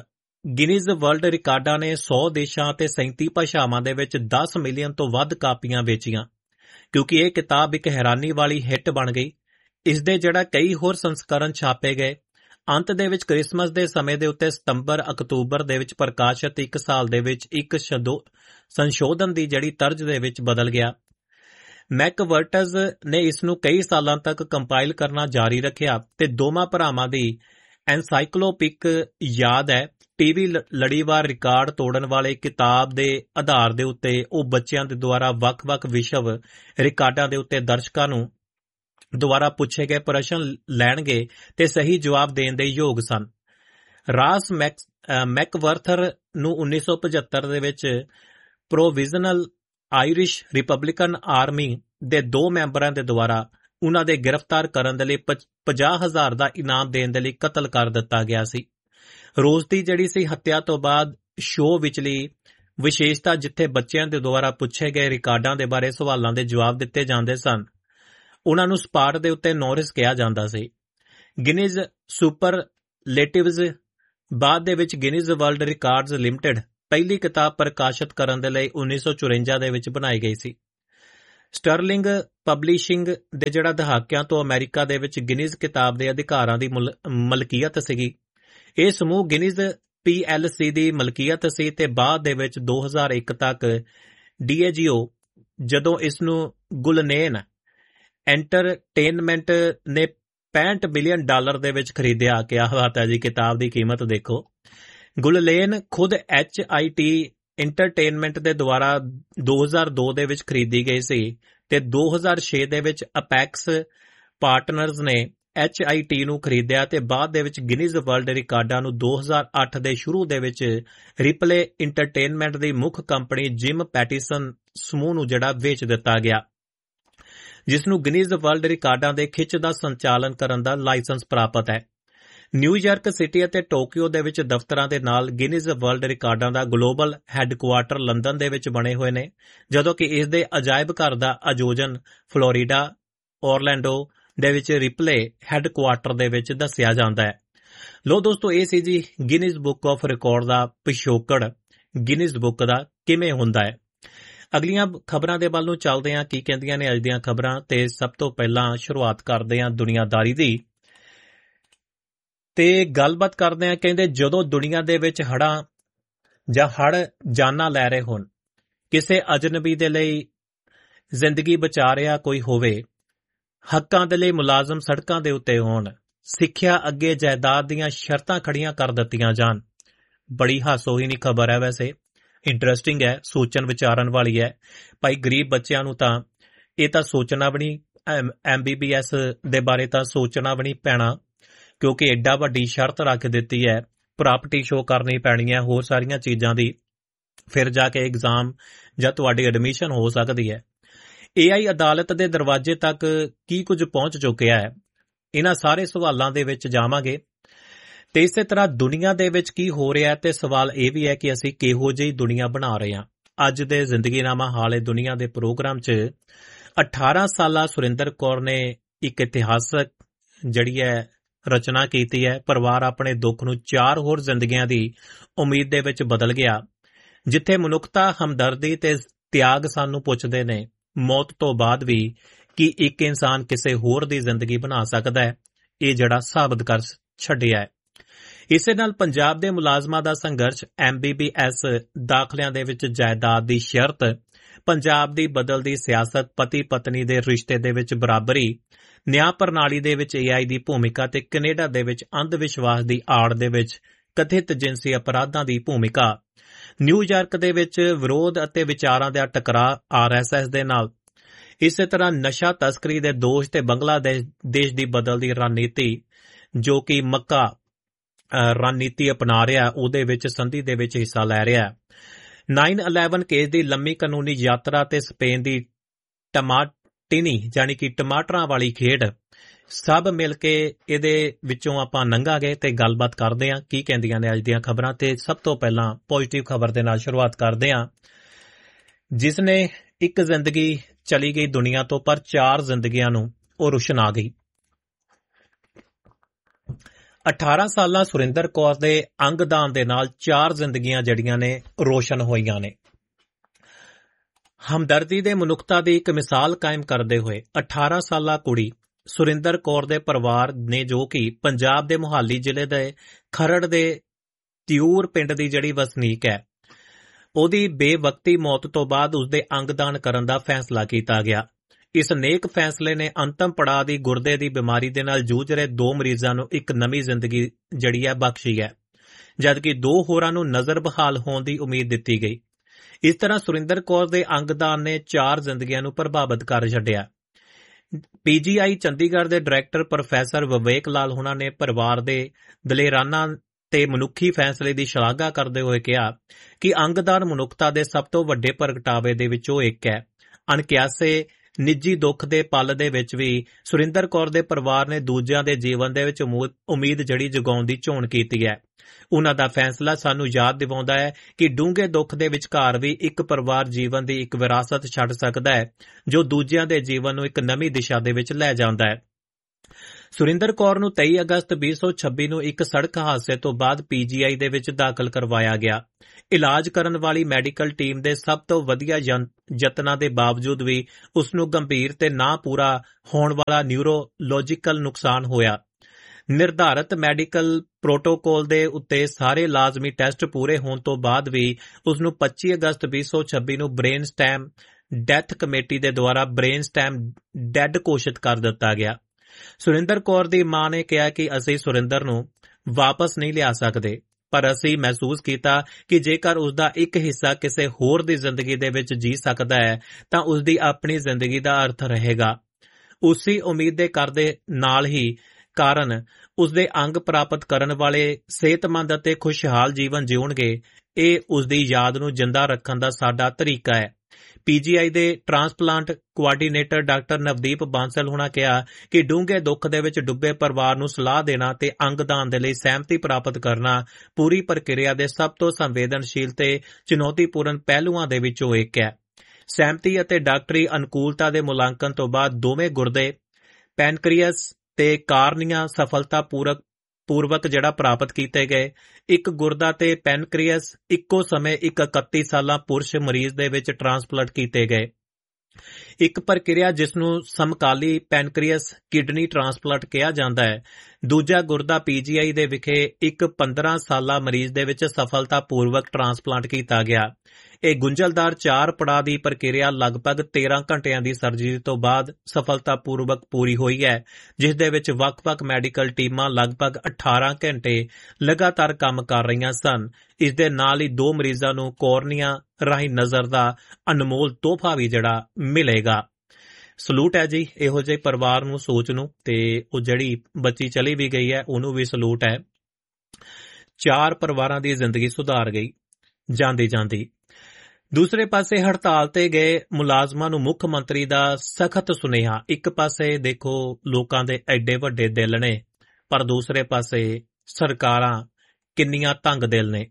ਗਿਨੀਜ਼ ਵਰਲਡ ਰਿਕਾਰਡਾਂ ਨੇ 100 ਦੇਸ਼ਾਂ ਅਤੇ 37 ਭਾਸ਼ਾਵਾਂ ਦੇ ਵਿੱਚ 10 ਮਿਲੀਅਨ ਤੋਂ ਵੱਧ ਕਾਪੀਆਂ ਵੇਚੀਆਂ, ਕਿਉਂਕਿ ਇਹ ਕਿਤਾਬ ਇੱਕ ਹੈਰਾਨੀ ਵਾਲੀ ਹਿੱਟ ਬਣ ਗਈ। ਇਸ ਦੇ ਜਿਹੜਾ ਕਈ ਹੋਰ ਸੰਸਕਰਣ ਛਾਪੇ ਗਏ। ਅੰਤ ਦੇ ਵਿੱਚ ਕ੍ਰਿਸਮਸ ਦੇ ਸਮੇਂ ਦੇ ਉੱਤੇ ਸਤੰਬਰ ਅਕਤੂਬਰ ਦੇ ਵਿੱਚ ਪ੍ਰਕਾਸ਼ਿਤ ਇੱਕ ਸਾਲ ਦੇ ਵਿੱਚ ਇੱਕ ਸੰਸ਼ੋਧਨ ਦੀ ਜਿਹੜੀ ਤਰਜ਼ ਦੇ ਵਿੱਚ ਬਦਲ ਗਿਆ। ਮੈਕਵਰਟਜ਼ ਨੇ ਇਸ ਨੂੰ ਕਈ ਸਾਲਾਂ ਤੱਕ ਕੰਪਾਈਲ ਕਰਨਾ ਜਾਰੀ ਰੱਖਿਆ ਤੇ ਦੋਵਾਂ ਭਰਾਵਾਂ ਦੀ ਐਨਸਾਈਕਲੋਪਿਕ ਯਾਦ ਹੈ ਟੀਵੀ ਲੜੀਵਾਰ ਰਿਕਾਰਡ ਤੋੜਨ ਵਾਲੇ ਕਿਤਾਬ ਦੇ ਆਧਾਰ ਦੇ ਉੱਤੇ ਉਹ ਬੱਚਿਆਂ ਦੇ ਦੁਆਰਾ ਵੱਖ-ਵੱਖ ਵਿਸ਼ਵ ਰਿਕਾਰਡਾਂ ਦੇ ਉੱਤੇ ਦਰਸ਼ਕਾਂ ਨੂੰ ਦੁਆਰਾ ਪੁੱਛੇ ਗਏ ਪ੍ਰਸ਼ਨ ਲੈਣਗੇ ਤੇ ਸਹੀ ਜਵਾਬ ਦੇਣ ਦੇ ਯੋਗ ਸਨ। ਰਾਸ ਮੈਕਵਰਥਰ ਨੂੰ 1975 ਦੇ ਵਿੱਚ ਪ੍ਰੋਵਿਜ਼ਨਲ ਆਇਰਿਸ਼ ਰਿਪਬਲਿਕਨ ਆਰਮੀ ਦੇ 2 ਮੈਂਬਰਾਂ ਦੇ ਦੁਆਰਾ ਉਹਨਾਂ ਦੇ ਗ੍ਰਿਫਤਾਰ ਕਰਨ ਦੇ ਲਈ 50,000 ਦਾ ਇਨਾਮ ਦੇਣ ਦੇ ਲਈ ਕਤਲ ਕਰ ਦਿੱਤਾ ਗਿਆ ਸੀ। ਰੋਜ਼ ਦੀ ਜਿਹੜੀ ਸੀ ਹੱਤਿਆ ਤੋਂ ਬਾਅਦ ਸ਼ੋਅ ਵਿਚਲੀ ਵਿਸ਼ੇਸ਼ਤਾ ਜਿੱਥੇ ਬੱਚਿਆਂ ਦੇ ਦੁਆਰਾ ਪੁੱਛੇ ਗਏ ਰਿਕਾਰਡਾਂ ਦੇ ਬਾਰੇ ਸਵਾਲਾਂ ਦੇ ਜਵਾਬ ਦਿੱਤੇ ਜਾਂਦੇ ਸਨ, ਉਹਨਾਂ ਨੂੰ ਸਪਾਟ ਦੇ ਉੱਤੇ ਨੋਰਿਸ ਕਿਹਾ ਜਾਂਦਾ ਸੀ। ਗਿਨੀਜ਼ ਸੁਪਰਲੇਟਿਵਜ਼ ਬਾਅਦ ਦੇ ਵਿੱਚ ਗਿਨੀਜ਼ ਵਰਲਡ ਰਿਕਾਰਡਜ਼ ਲਿਮਟਿਡ ਪਹਿਲੀ ਕਿਤਾਬ ਪ੍ਰਕਾਸ਼ਿਤ ਕਰਨ ਦੇ ਲਈ 1954 ਦੇ ਵਿੱਚ ਬਣਾਈ ਗਈ ਸੀ। ਸਟਰਲਿੰਗ ਪਬਲਿਸ਼ਿੰਗ ਦੇ ਜਿਹੜਾ ਦਹਾਕਿਆਂ ਤੋਂ ਅਮਰੀਕਾ ਦੇ ਵਿੱਚ ਗਿਨੀਜ਼ ਕਿਤਾਬ ਦੇ ਅਧਿਕਾਰਾਂ ਦੀ ਮਲਕੀਅਤ ਸੀਗੀ। ਇਹ ਸਮੂਹ ਗਿਨੀਜ਼ PLC ਦੀ ਮਲਕੀਅਤ ਸੀ ਤੇ ਬਾਅਦ ਦੇ ਵਿੱਚ 2001 ਤੱਕ DAGO ਜਦੋਂ ਇਸ ਨੂੰ ਗੁਲਨੇਨ ਐਂਟਰਟੇਨਮੈਂਟ ਨੇ $65 ਬਿਲੀਅਨ ਦੇ ਵਿੱਚ ਖਰੀਦਿਆ। ਕਿਆ ਬਾਤ ਹੈ ਜੀ, ਕਿਤਾਬ ਦੀ ਕੀਮਤ ਦੇਖੋ। ਗੁਲਨੇਨ ਖੁਦ HIT ਐਂਟਰਟੇਨਮੈਂਟ ਦੇ ਦੁਆਰਾ 2002 ਦੇ ਵਿੱਚ ਖਰੀਦੀ ਗਈ ਸੀ ਤੇ 2006 ਦੇ ਵਿੱਚ ਅਪੈਕਸ ਪਾਰਟਨਰਜ਼ ਨੇ HIT ਨੂੰ ਖਰੀਦਿਆ ਤੇ ਬਾਅਦ ਦੇ ਵਿੱਚ ਗਿਨੀਜ਼ ਵਰਲਡ ਰਿਕਾਰਡਾਂ ਨੂੰ 2008 ਦੇ ਸ਼ੁਰੂ ਦੇ ਵਿੱਚ ਰਿਪਲੇ ਐਂਟਰਟੇਨਮੈਂਟ ਦੀ ਮੁੱਖ ਕੰਪਨੀ ਜਿਮ ਪੈਟੀਸਨ ਸਮੂਹ ਨੂੰ ਜਿਹੜਾ ਵੇਚ ਦਿੱਤਾ ਗਿਆ, ਜਿਸ ਨੂੰ ਗਿਨੀਜ਼ ਵਰਲਡ ਰਿਕਾਰਡਾਂ ਦੇ ਖਿੱਚ ਦਾ ਸੰਚਾਲਨ ਕਰਨ ਦਾ ਲਾਇਸੈਂਸ ਪ੍ਰਾਪਤ ਹੈ। ਨਿਊਯਾਰਕ ਸਿਟੀ ਅਤੇ ਟੋਕੀਓ ਦੇ ਵਿੱਚ ਦਫ਼ਤਰਾਂ ਦੇ ਨਾਲ ਗਿਨੀਜ਼ ਵਰਲਡ ਰਿਕਾਰਡਾਂ ਦਾ ਗਲੋਬਲ ਹੈੱਡਕੁਆਰਟਰ ਲੰਡਨ ਦੇ ਵਿੱਚ ਬਣੇ ਹੋਏ ਨੇ, ਜਦੋਂ ਕਿ ਇਸ ਦੇ ਅਜਾਇਬ ਘਰ ਦਾ ਆਯੋਜਨ ਫਲੋਰੀਡਾ ਔਰਲੈਂਡੋ ਦੇ ਵਿੱਚ ਰਿਪਲੇ ਹੈੱਡਕੁਆਰਟਰ ਦੇ ਵਿੱਚ ਦੱਸਿਆ ਜਾਂਦਾ ਹੈ। ਲੋ ਦੋਸਤੋ, ਇਹ ਸੀ ਜੀ ਗਿਨੀਜ਼ ਬੁੱਕ ਆਫ ਰਿਕਾਰਡ ਦਾ ਪਿਛੋਕੜ ਗਿਨੀਜ਼ ਬੁੱਕ ਦਾ ਕਿਵੇਂ ਹੁੰਦਾ ਹੈ। ਅਗਲੀਆਂ ਖਬਰਾਂ ਦੇ ਵੱਲ ਨੂੰ ਚੱਲਦੇ ਹਾਂ, ਕੀ ਕਹਿੰਦੀਆਂ ਨੇ ਅੱਜ ਦੀਆਂ ਖਬਰਾਂ। ਤੇ ਸਭ ਤੋਂ ਪਹਿਲਾਂ ਸ਼ੁਰੂਆਤ ਕਰਦੇ ਹਾਂ ਦੁਨੀਆਦਾਰੀ ਦੀ ਤੇ ਗੱਲਬਾਤ ਕਰਦੇ ਹਾਂ। ਕਹਿੰਦੇ ਜਦੋਂ ਦੁਨੀਆ ਦੇ ਵਿੱਚ ਹੜ੍ਹ ਜਾਨਾਂ ਲੈ ਰਹੇ ਹੋਣ, ਕਿਸੇ ਅਜਨਬੀ ਦੇ ਲਈ ਜ਼ਿੰਦਗੀ ਬਚਾ ਰਿਹਾ ਕੋਈ ਹੋਵੇ, ਹੱਕਾਂ ਦੇ ਲਈ ਮੁਲਾਜ਼ਮ ਸੜਕਾਂ ਦੇ ਉੱਤੇ ਹੋਣ, ਸਿੱਖਿਆ ਅੱਗੇ ਜਾਇਦਾਦ ਦੀਆਂ ਸ਼ਰਤਾਂ ਖੜੀਆਂ ਕਰ ਦਿੱਤੀਆਂ ਜਾਣ। ਬੜੀ ਹਾਸੋਹੀਣੀ ਖਬਰ ਹੈ, ਵੈਸੇ ਇੰਟਰਸਟਿੰਗ ਹੈ, ਸੋਚਣ ਵਿਚਾਰਨ ਵਾਲੀ ਹੈ। ਭਾਈ ਗਰੀਬ ਬੱਚਿਆਂ ਨੂੰ ਤਾਂ ਇਹ ਤਾਂ ਸੋਚਣਾ ਵੀ ਨਹੀਂ, MBBS ਦੇ ਬਾਰੇ ਤਾਂ ਸੋਚਣਾ ਵੀ ਨਹੀਂ ਪੈਣਾ, ਕਿਉਂਕਿ ਐਡਾ ਵੱਡੀ ਸ਼ਰਤ ਰੱਖ ਦਿੱਤੀ ਹੈ, ਪ੍ਰਾਪਰਟੀ ਸ਼ੋਅ ਕਰਨੀ ਪੈਣੀ ਹੈ, ਹੋਰ ਸਾਰੀਆਂ ਚੀਜ਼ਾਂ ਦੀ, ਫਿਰ ਜਾ ਕੇ ਐਗਜ਼ਾਮ ਜਾਂ ਤੁਹਾਡੀ ਐਡਮਿਸ਼ਨ ਹੋ ਸਕਦੀ ਹੈ। AI ਅਦਾਲਤ ਦੇ ਦਰਵਾਜ਼ੇ ਤੱਕ ਕੀ ਕੁਝ ਪਹੁੰਚ ਚੁੱਕਿਆ ਹੈ, ਇਹਨਾਂ ਸਾਰੇ ਸਵਾਲਾਂ ਦੇ ਵਿੱਚ ਜਾਵਾਂਗੇ। ਤੇ ਇਸੇ ਤਰ੍ਹਾਂ ਦੁਨੀਆ ਦੇ ਵਿੱਚ ਕੀ ਹੋ ਰਿਹਾ ਹੈ ਤੇ ਸਵਾਲ ਇਹ ਵੀ ਹੈ ਕਿ ਅਸੀਂ ਕਿਹੋ ਜਿਹੀ ਦੁਨੀਆ ਬਣਾ ਰਹੇ ਹਾਂ। ਅੱਜ ਦੇ ਜ਼ਿੰਦਗੀਨਾਮਾ ਹਾਲੇ ਦੁਨੀਆ ਦੇ ਪ੍ਰੋਗਰਾਮ 'ਚ 18 ਸਾਲਾ ਸੁਰਿੰਦਰ ਕੌਰ ਨੇ ਇੱਕ ਇਤਿਹਾਸਕ ਜਿਹੜੀ ਹੈ ਰਚਨਾ ਕੀਤੀ ਹੈ। ਪਰਿਵਾਰ ਆਪਣੇ ਦੁੱਖ ਨੂੰ 4 ਹੋਰ ਜ਼ਿੰਦਗੀਆਂ ਦੀ ਉਮੀਦ ਦੇ ਵਿੱਚ ਬਦਲ ਗਿਆ, ਜਿੱਥੇ ਮਨੁੱਖਤਾ, ਹਮਦਰਦੀ ਤੇ ਤਿਆਗ ਸਾਨੂੰ ਪੁੱਛਦੇ ਨੇ, ਮੌਤ ਤੋਂ ਬਾਅਦ ਵੀ ਕੀ ਇੱਕ ਇਨਸਾਨ ਕਿਸੇ ਹੋਰ ਦੀ ਜ਼ਿੰਦਗੀ ਬਣਾ ਸਕਦਾ ਹੈ, ਇਹ ਜਿਹੜਾ ਸਾਬਤ ਕਰ ਛੱਡਿਆ ਹੈ। ਇਸੇ ਨਾਲ ਪੰਜਾਬ ਦੇ ਮੁਲਾਜ਼ਮਾਂ ਦਾ ਸੰਘਰਸ਼, MBBS ਦਾਖਲਿਆਂ ਦੇ ਵਿੱਚ ਜਾਇਦਾਦ ਦੀ ਸ਼ਰਤ, ਪੰਜਾਬ ਦੀ ਬਦਲਦੀ ਸਿਆਸਤ, ਪਤੀ ਪਤਨੀ ਦੇ ਰਿਸ਼ਤੇ ਦੇ ਵਿੱਚ ਬਰਾਬਰੀ, ਨਿਆਂ ਪ੍ਰਣਾਲੀ ਦੇ ਵਿੱਚ AI ਦੀ ਭੂਮਿਕਾ ਤੇ ਕੈਨੇਡਾ ਦੇ ਵਿੱਚ ਅੰਧ ਵਿਸ਼ਵਾਸ ਦੀ ਆੜ ਦੇ ਵਿੱਚ ਕਥਿਤ ਜਿਨਸੀ ਅਪਰਾਧਾਂ ਦੀ ਭੂਮਿਕਾ, ਨਿਊਯਾਰਕ ਦੇ ਵਿੱਚ ਵਿਰੋਧ ਅਤੇ ਵਿਚਾਰਾਂ ਦਾ ਟਕਰਾਅ RSS ਦੇ ਨਾਲ, ਇਸੇ ਤਰ੍ਹਾਂ ਨਸ਼ਾ ਤਸਕਰੀ ਦੇ ਦੋਸ਼ ਤੇ ਬੰਗਲਾਦੇਸ਼ ਦੀ ਬਦਲਦੀ ਰਣਨੀਤੀ ਜੋ ਕਿ ਮੱਕਾ ਰਣਨੀਤੀ ਅਪਣਾ ਰਿਹਾ, ਉਹਦੇ ਵਿੱਚ ਸੰਧੀ ਦੇ ਵਿੱਚ ਹਿੱਸਾ ਲੈ ਰਿਹਾ। 9/11 ਕੇਸ ਦੀ ਲੰਮੀ ਕਾਨੂੰਨੀ ਯਾਤਰਾ ਤੇ ਸਪੇਨ ਦੀ ਟਮਾਟੀਨੀ ਯਾਨੀ ਕਿ ਟਮਾਟਰਾਂ ਵਾਲੀ ਖੇਡ, ਸਭ ਮਿਲ ਕੇ ਇਹਦੇ ਵਿੱਚੋਂ ਆਪਾਂ ਲੰਘਾਂਗੇ ਤੇ ਗੱਲਬਾਤ ਕਰਦੇ ਹਾਂ ਕੀ ਕਹਿੰਦੀਆਂ ਨੇ ਅੱਜ ਦੀਆਂ ਖਬਰਾਂ। ਤੇ ਸਭ ਤੋਂ ਪਹਿਲਾਂ ਪੋਜ਼ਿਟਿਵ ਖਬਰ ਦੇ ਨਾਲ ਸ਼ੁਰੂਆਤ ਕਰਦੇ ਹਾਂ, ਜਿਸ ਨੇ ਇੱਕ ਜ਼ਿੰਦਗੀ ਚਲੀ ਗਈ ਦੁਨੀਆ ਤੋਂ, ਪਰ 4 ਜ਼ਿੰਦਗੀਆਂ ਨੂੰ ਉਹ ਰੁਸ਼ਨ ਆ ਗਈ। 18 ਸਾਲਾਂ ਸੁਰਿੰਦਰ ਕੌਰ ਦੇ ਅੰਗਦਾਨ ਦੇ ਨਾਲ 4 ਜ਼ਿੰਦਗੀਆਂ ਜਿਹੜੀਆਂ ਨੇ ਰੋਸ਼ਨ ਹੋਈਆਂ ਨੇ। ਹਮਦਰਦੀ ਦੇ ਮਨੁੱਖਤਾ ਦੀ ਇੱਕ ਮਿਸਾਲ ਕਾਇਮ ਕਰਦੇ ਹੋਏ 18 ਸਾਲਾ ਕੁੜੀ ਸੁਰਿੰਦਰ ਕੌਰ ਦੇ ਪਰਿਵਾਰ ਨੇ, ਜੋ ਕਿ ਪੰਜਾਬ ਦੇ ਮੁਹਾਲੀ ਜ਼ਿਲ੍ਹੇ ਦੇ ਖਰੜ ਦੇ ਤਿਊਰ ਪਿੰਡ ਦੀ ਜਿਹੜੀ ਵਸਨੀਕ ਹੈ, ਉਹਦੀ ਬੇਵਕਤੀ ਮੌਤ ਤੋਂ ਬਾਅਦ ਉਸਦੇ ਅੰਗਦਾਨ ਕਰਨ ਦਾ ਫੈਸਲਾ ਕੀਤਾ ਗਿਆ। ਇਸ ਨੇਕ ਫੈਸਲੇ ਨੇ ਅੰਤਮ ਪੜਾਅ ਦੀ ਗੁਰਦੇ ਦੀ ਬਿਮਾਰੀ ਦੇ ਨਾਲ ਜੂਝ ਰਹੇ 2 ਮਰੀਜ਼ਾਂ ਨੂੰ ਇੱਕ ਨਵੀਂ ਜ਼ਿੰਦਗੀ ਜਿਹੜੀ ਹੈ ਬਖਸ਼ੀ ਹੈ, ਜਦਕਿ 2 ਹੋਰਾਂ ਨੂੰ ਨਜ਼ਰ ਬਹਾਲ ਹੋਣ ਦੀ ਉਮੀਦ ਦਿੱਤੀ ਗਈ। ਇਸ ਤਰ੍ਹਾਂ ਸੁਰਿੰਦਰ ਕੌਰ ਦੇ ਅੰਗਦਾਨ ਨੇ 4 ਜ਼ਿੰਦਗੀਆਂ ਨੂੰ ਪ੍ਰਭਾਵਿਤ ਕਰ ਛੱਡਿਆ। PGI ਚੰਡੀਗੜ੍ਹ ਦੇ ਡਾਇਰੈਕਟਰ ਪ੍ਰੋਫੈਸਰ ਵਿਵੇਕ ਲਾਲ ਹੁਣਾਂ ਨੇ ਪਰਿਵਾਰ ਦੇ ਦਲੇਰਾਨਾ ਤੇ ਮਨੁੱਖੀ ਫੈਸਲੇ ਦੀ ਸ਼ਲਾਘਾ ਕਰਦੇ ਹੋਏ ਕਿਹਾ ਕਿ ਅੰਗਦਾਨ ਮਨੁੱਖਤਾ ਦੇ ਸਭ ਤੋਂ ਵੱਡੇ ਪ੍ਰਗਟਾਵੇ ਦੇ ਵਿੱਚੋਂ ਇੱਕ ਹੈ। ਅਣਕਿਆਸੇ ਨਿੱਜੀ ਦੁੱਖ ਦੇ ਪਲ ਦੇ ਵਿੱਚ ਵੀ ਸੁਰਿੰਦਰ ਕੌਰ ਦੇ ਪਰਿਵਾਰ ਨੇ ਦੂਜਿਆਂ ਦੇ ਜੀਵਨ ਦੇ ਵਿੱਚ ਉਮੀਦ ਜਿਹੜੀ ਜਗਾਉਣ ਦੀ ਚੋਣ ਕੀਤੀ ਹੈ। ਉਨ੍ਹਾਂ ਦਾ ਫੈਸਲਾ ਸਾਨੂੰ ਯਾਦ ਦਿਵਾਉਂਦਾ ਹੈ ਕਿ ਡੂੰਘੇ ਦੁੱਖ ਦੇ ਵਿਚਕਾਰ ਵੀ ਇੱਕ ਪਰਿਵਾਰ ਜੀਵਨ ਦੀ ਇੱਕ ਵਿਰਾਸਤ ਛੱਡ ਸਕਦਾ ਹੈ, ਜੋ ਦੂਜਿਆਂ ਦੇ ਜੀਵਨ ਨੂੰ ਇੱਕ ਨਵੀਂ ਦਿਸ਼ਾ ਦੇ ਵਿੱਚ ਲੈ ਜਾਂਦਾ ਹੈ। ਸੁਰਿੰਦਰ ਕੌਰ ਨੂੰ 23 ਅਗਸਤ 2026 ਨੂੰ ਇੱਕ ਸੜਕ ਹਾਦਸੇ ਤੋਂ ਬਾਅਦ PGI ਦੇ ਵਿੱਚ ਦਾਖਲ ਕਰਵਾਇਆ ਗਿਆ। ਇਲਾਜ ਕਰਨ ਵਾਲੀ ਮੈਡੀਕਲ ਟੀਮ ਦੇ ਸਭ ਤੋਂ ਵਧੀਆ ਯਤਨਾਂ ਦੇ ਬਾਵਜੂਦ ਵੀ ਉਸ ਨੂੰ ਗੰਭੀਰ ਤੇ ਨਾ ਪੂਰਾ ਹੋਣ ਵਾਲਾ ਨਿਊਰੋਲੋਜੀਕਲ ਨੁਕਸਾਨ ਹੋਇਆ। ਨਿਰਧਾਰਤ ਮੈਡੀਕਲ ਪ੍ਰੋਟੋਕੋਲ ਦੇ ਉੱਤੇ ਸਾਰੇ ਲਾਜ਼ਮੀ ਟੈਸਟ ਪੂਰੇ ਹੋਣ ਤੋਂ ਬਾਅਦ ਵੀ ਉਸ ਨੂੰ 25 ਅਗਸਤ 2026 ਨੂੰ ਬ੍ਰੇਨ ਸਟੈਮ ਡੈਥ ਕਮੇਟੀ ਦੇ ਦੁਆਰਾ ਬ੍ਰੇਨ ਸਟੈਮ ਡੈਡ ਘੋਸ਼ਿਤ ਕਰ ਦਿੱਤਾ ਗਿਆ। ਸੁਰਿੰਦਰ ਕੌਰ ਦੀ ਮਾਂ ਨੇ ਕਿਹਾ ਕਿ ਅਸੀਂ ਸੁਰਿੰਦਰ ਨੂੰ ਵਾਪਸ ਨਹੀਂ ਲਿਆ ਸਕਦੇ, ਪਰ ਅਸੀਂ ਮਹਿਸੂਸ ਕੀਤਾ ਕਿ ਜੇਕਰ ਉਸ ਦਾ ਇੱਕ ਹਿੱਸਾ ਕਿਸੇ ਹੋਰ ਦੀ ਜ਼ਿੰਦਗੀ ਦੇ ਵਿੱਚ ਜੀ ਸਕਦਾ ਹੈ ਤਾਂ ਉਸ ਦੀ ਆਪਣੀ ਜ਼ਿੰਦਗੀ ਦਾ ਅਰਥ ਰਹੇਗਾ। ਉਸੇ ਉਮੀਦ ਦੇ ਕਰਦੇ ਨਾਲ ਹੀ ਕਾਰਨ ਉਸ ਦੇ ਅੰਗ ਪ੍ਰਾਪਤ ਕਰਨ ਵਾਲੇ ਸਿਹਤਮੰਦ ਅਤੇ ਖੁਸ਼ਹਾਲ ਜੀਵਨ ਜਿਉਣਗੇ। ਇਹ ਉਸ ਦੀ ਯਾਦ ਨੂੰ ਜਿੰਦਾ ਰੱਖਣ ਦਾ ਸਾਡਾ ਤਰੀਕਾ ਹੈ। PGI ਦੇ transplant coordinator doctor Navdeep Bansal ਹੁਣਾਂ ਕਿਹਾ ਕਿ ਡੂੰਘੇ ਦੁੱਖ ਦੇ ਵਿੱਚ ਡੁੱਬੇ ਪਰਿਵਾਰ ਨੂੰ ਸਲਾਹ ਦੇਣਾ ਤੇ ਅੰਗਦਾਨ ਦੇ ਲਈ ਸਹਿਮਤੀ ਪ੍ਰਾਪਤ ਕਰਨਾ ਪੂਰੀ ਪ੍ਰਕਿਰਿਆ ਦੇ ਸਭ ਤੋਂ ਸੰਵੇਦਨਸ਼ੀਲ ਤੇ ਚੁਣੌਤੀਪੂਰਨ ਪਹਿਲੂਆਂ ਦੇ ਵਿੱਚੋਂ ਇੱਕ ਹੈ। ਸਹਿਮਤੀ ਅਤੇ ਡਾਕਟਰੀ ਅਨੁਕੂਲਤਾ ਦੇ ਮੁਲਾਂਕਣ ਤੋਂ ਬਾਅਦ ਦੋਵੇਂ ਗੁਰਦੇ, ਪੈਨਕ੍ਰੀਅਸ ਤੇ ਕਾਰਨੀਆ ਸਫਲਤਾਪੂਰਵਕ ਜਿਹੜਾ ਪ੍ਰਾਪਤ ਕੀਤੇ ਗਏ। ਇੱਕ ਗੁਰਦਾ ਤੇ ਪੈਨਕ੍ਰੀਅਸ ਇੱਕੋ ਸਮੇਂ ਇੱਕ 31 ਸਾਲਾ ਪੁਰਸ਼ ਮਰੀਜ਼ ਦੇ ਵਿੱਚ ਟ੍ਰਾਂਸਪਲਾਂਟ ਕੀਤੇ ਗਏ। ਇੱਕ ਪ੍ਰਕਿਰਿਆ ਜਿਸ ਨੂੰ ਸਮਕਾਲੀ ਪੈਨਕ੍ਰੀਅਸ ਕਿਡਨੀ ਟ੍ਰਾਂਸਪਲਾਂਟ ਕਿਹਾ ਜਾਂਦਾ ਹੈ। ਦੂਜਾ ਗੁਰਦਾ PGI ਦੇ ਵਿਖੇ ਇੱਕ 15 ਸਾਲਾ ਮਰੀਜ਼ ਦੇ ਵਿੱਚ ਸਫਲਤਾਪੂਰਵਕ ਟ੍ਰਾਂਸਪਲਾਂਟ ਕੀਤਾ ਗਿਆ। ਇਹ ਗੁੰਝਲਦਾਰ 4 ਪੜਾਅ ਦੀ ਪ੍ਰਕਿਰਿਆ ਲਗਭਗ 13 ਘੰਟਿਆਂ ਦੀ ਸਰਜਰੀ ਤੋਂ ਬਾਅਦ ਸਫਲਤਾਪੂਰਵਕ ਪੂਰੀ ਹੋਈ ਹੈ, ਜਿਸ ਦੇ ਵਿੱਚ ਵੱਖ-ਵੱਖ ਮੈਡੀਕਲ ਟੀਮਾਂ ਲਗਭਗ 18 ਘੰਟੇ ਲਗਾਤਾਰ ਕੰਮ ਕਰ ਰਹੀਆਂ ਸਨ। ਇਸ ਦੇ ਨਾਲ ਹੀ 2 ਮਰੀਜ਼ਾਂ ਨੂੰ ਕੋਰਨੀਆ ਰਾਹੀਂ ਨਜ਼ਰ ਦਾ ਅਨਮੋਲ ਤੋਹਫਾ ਵੀ ਜਿਹੜਾ ਮਿਲੇਗਾ। ਸਲੂਟ ਹੈ ਜੀ ਇਹੋ ਜਿਹੇ ਪਰਿਵਾਰ ਨੂੰ, ਸੋਚ ਨੂੰ, ਤੇ ਉਹ ਜਿਹੜੀ ਬੱਚੀ ਚਲੀ ਵੀ ਗਈ ਹੈ ਉਹਨੂੰ ਵੀ ਸਲੂਟ ਹੈ। 4 ਪਰਿਵਾਰਾਂ ਦੀ ਜ਼ਿੰਦਗੀ ਸੁਧਾਰ ਗਈ ਜਾਂਦੀ। ਦੂਸਰੇ ਪਾਸੇ ਹੜਤਾਲ ਤੇ ਗਏ ਮੁਲਾਜ਼ਮਾਂ ਨੂੰ ਮੁੱਖ ਮੰਤਰੀ ਦਾ ਸਖਤ ਸੁਨੇਹਾ। ਇੱਕ ਪਾਸੇ ਦੇਖੋ ਲੋਕਾਂ ਦੇ ਐਡੇ ਵੱਡੇ ਦਿਲ ਨੇ, ਪਰ ਦੂਸਰੇ ਪਾਸੇ ਸਰਕਾਰਾਂ ਕਿੰਨੀਆਂ ਤੰਗ ਦਿਲ ਨੇ।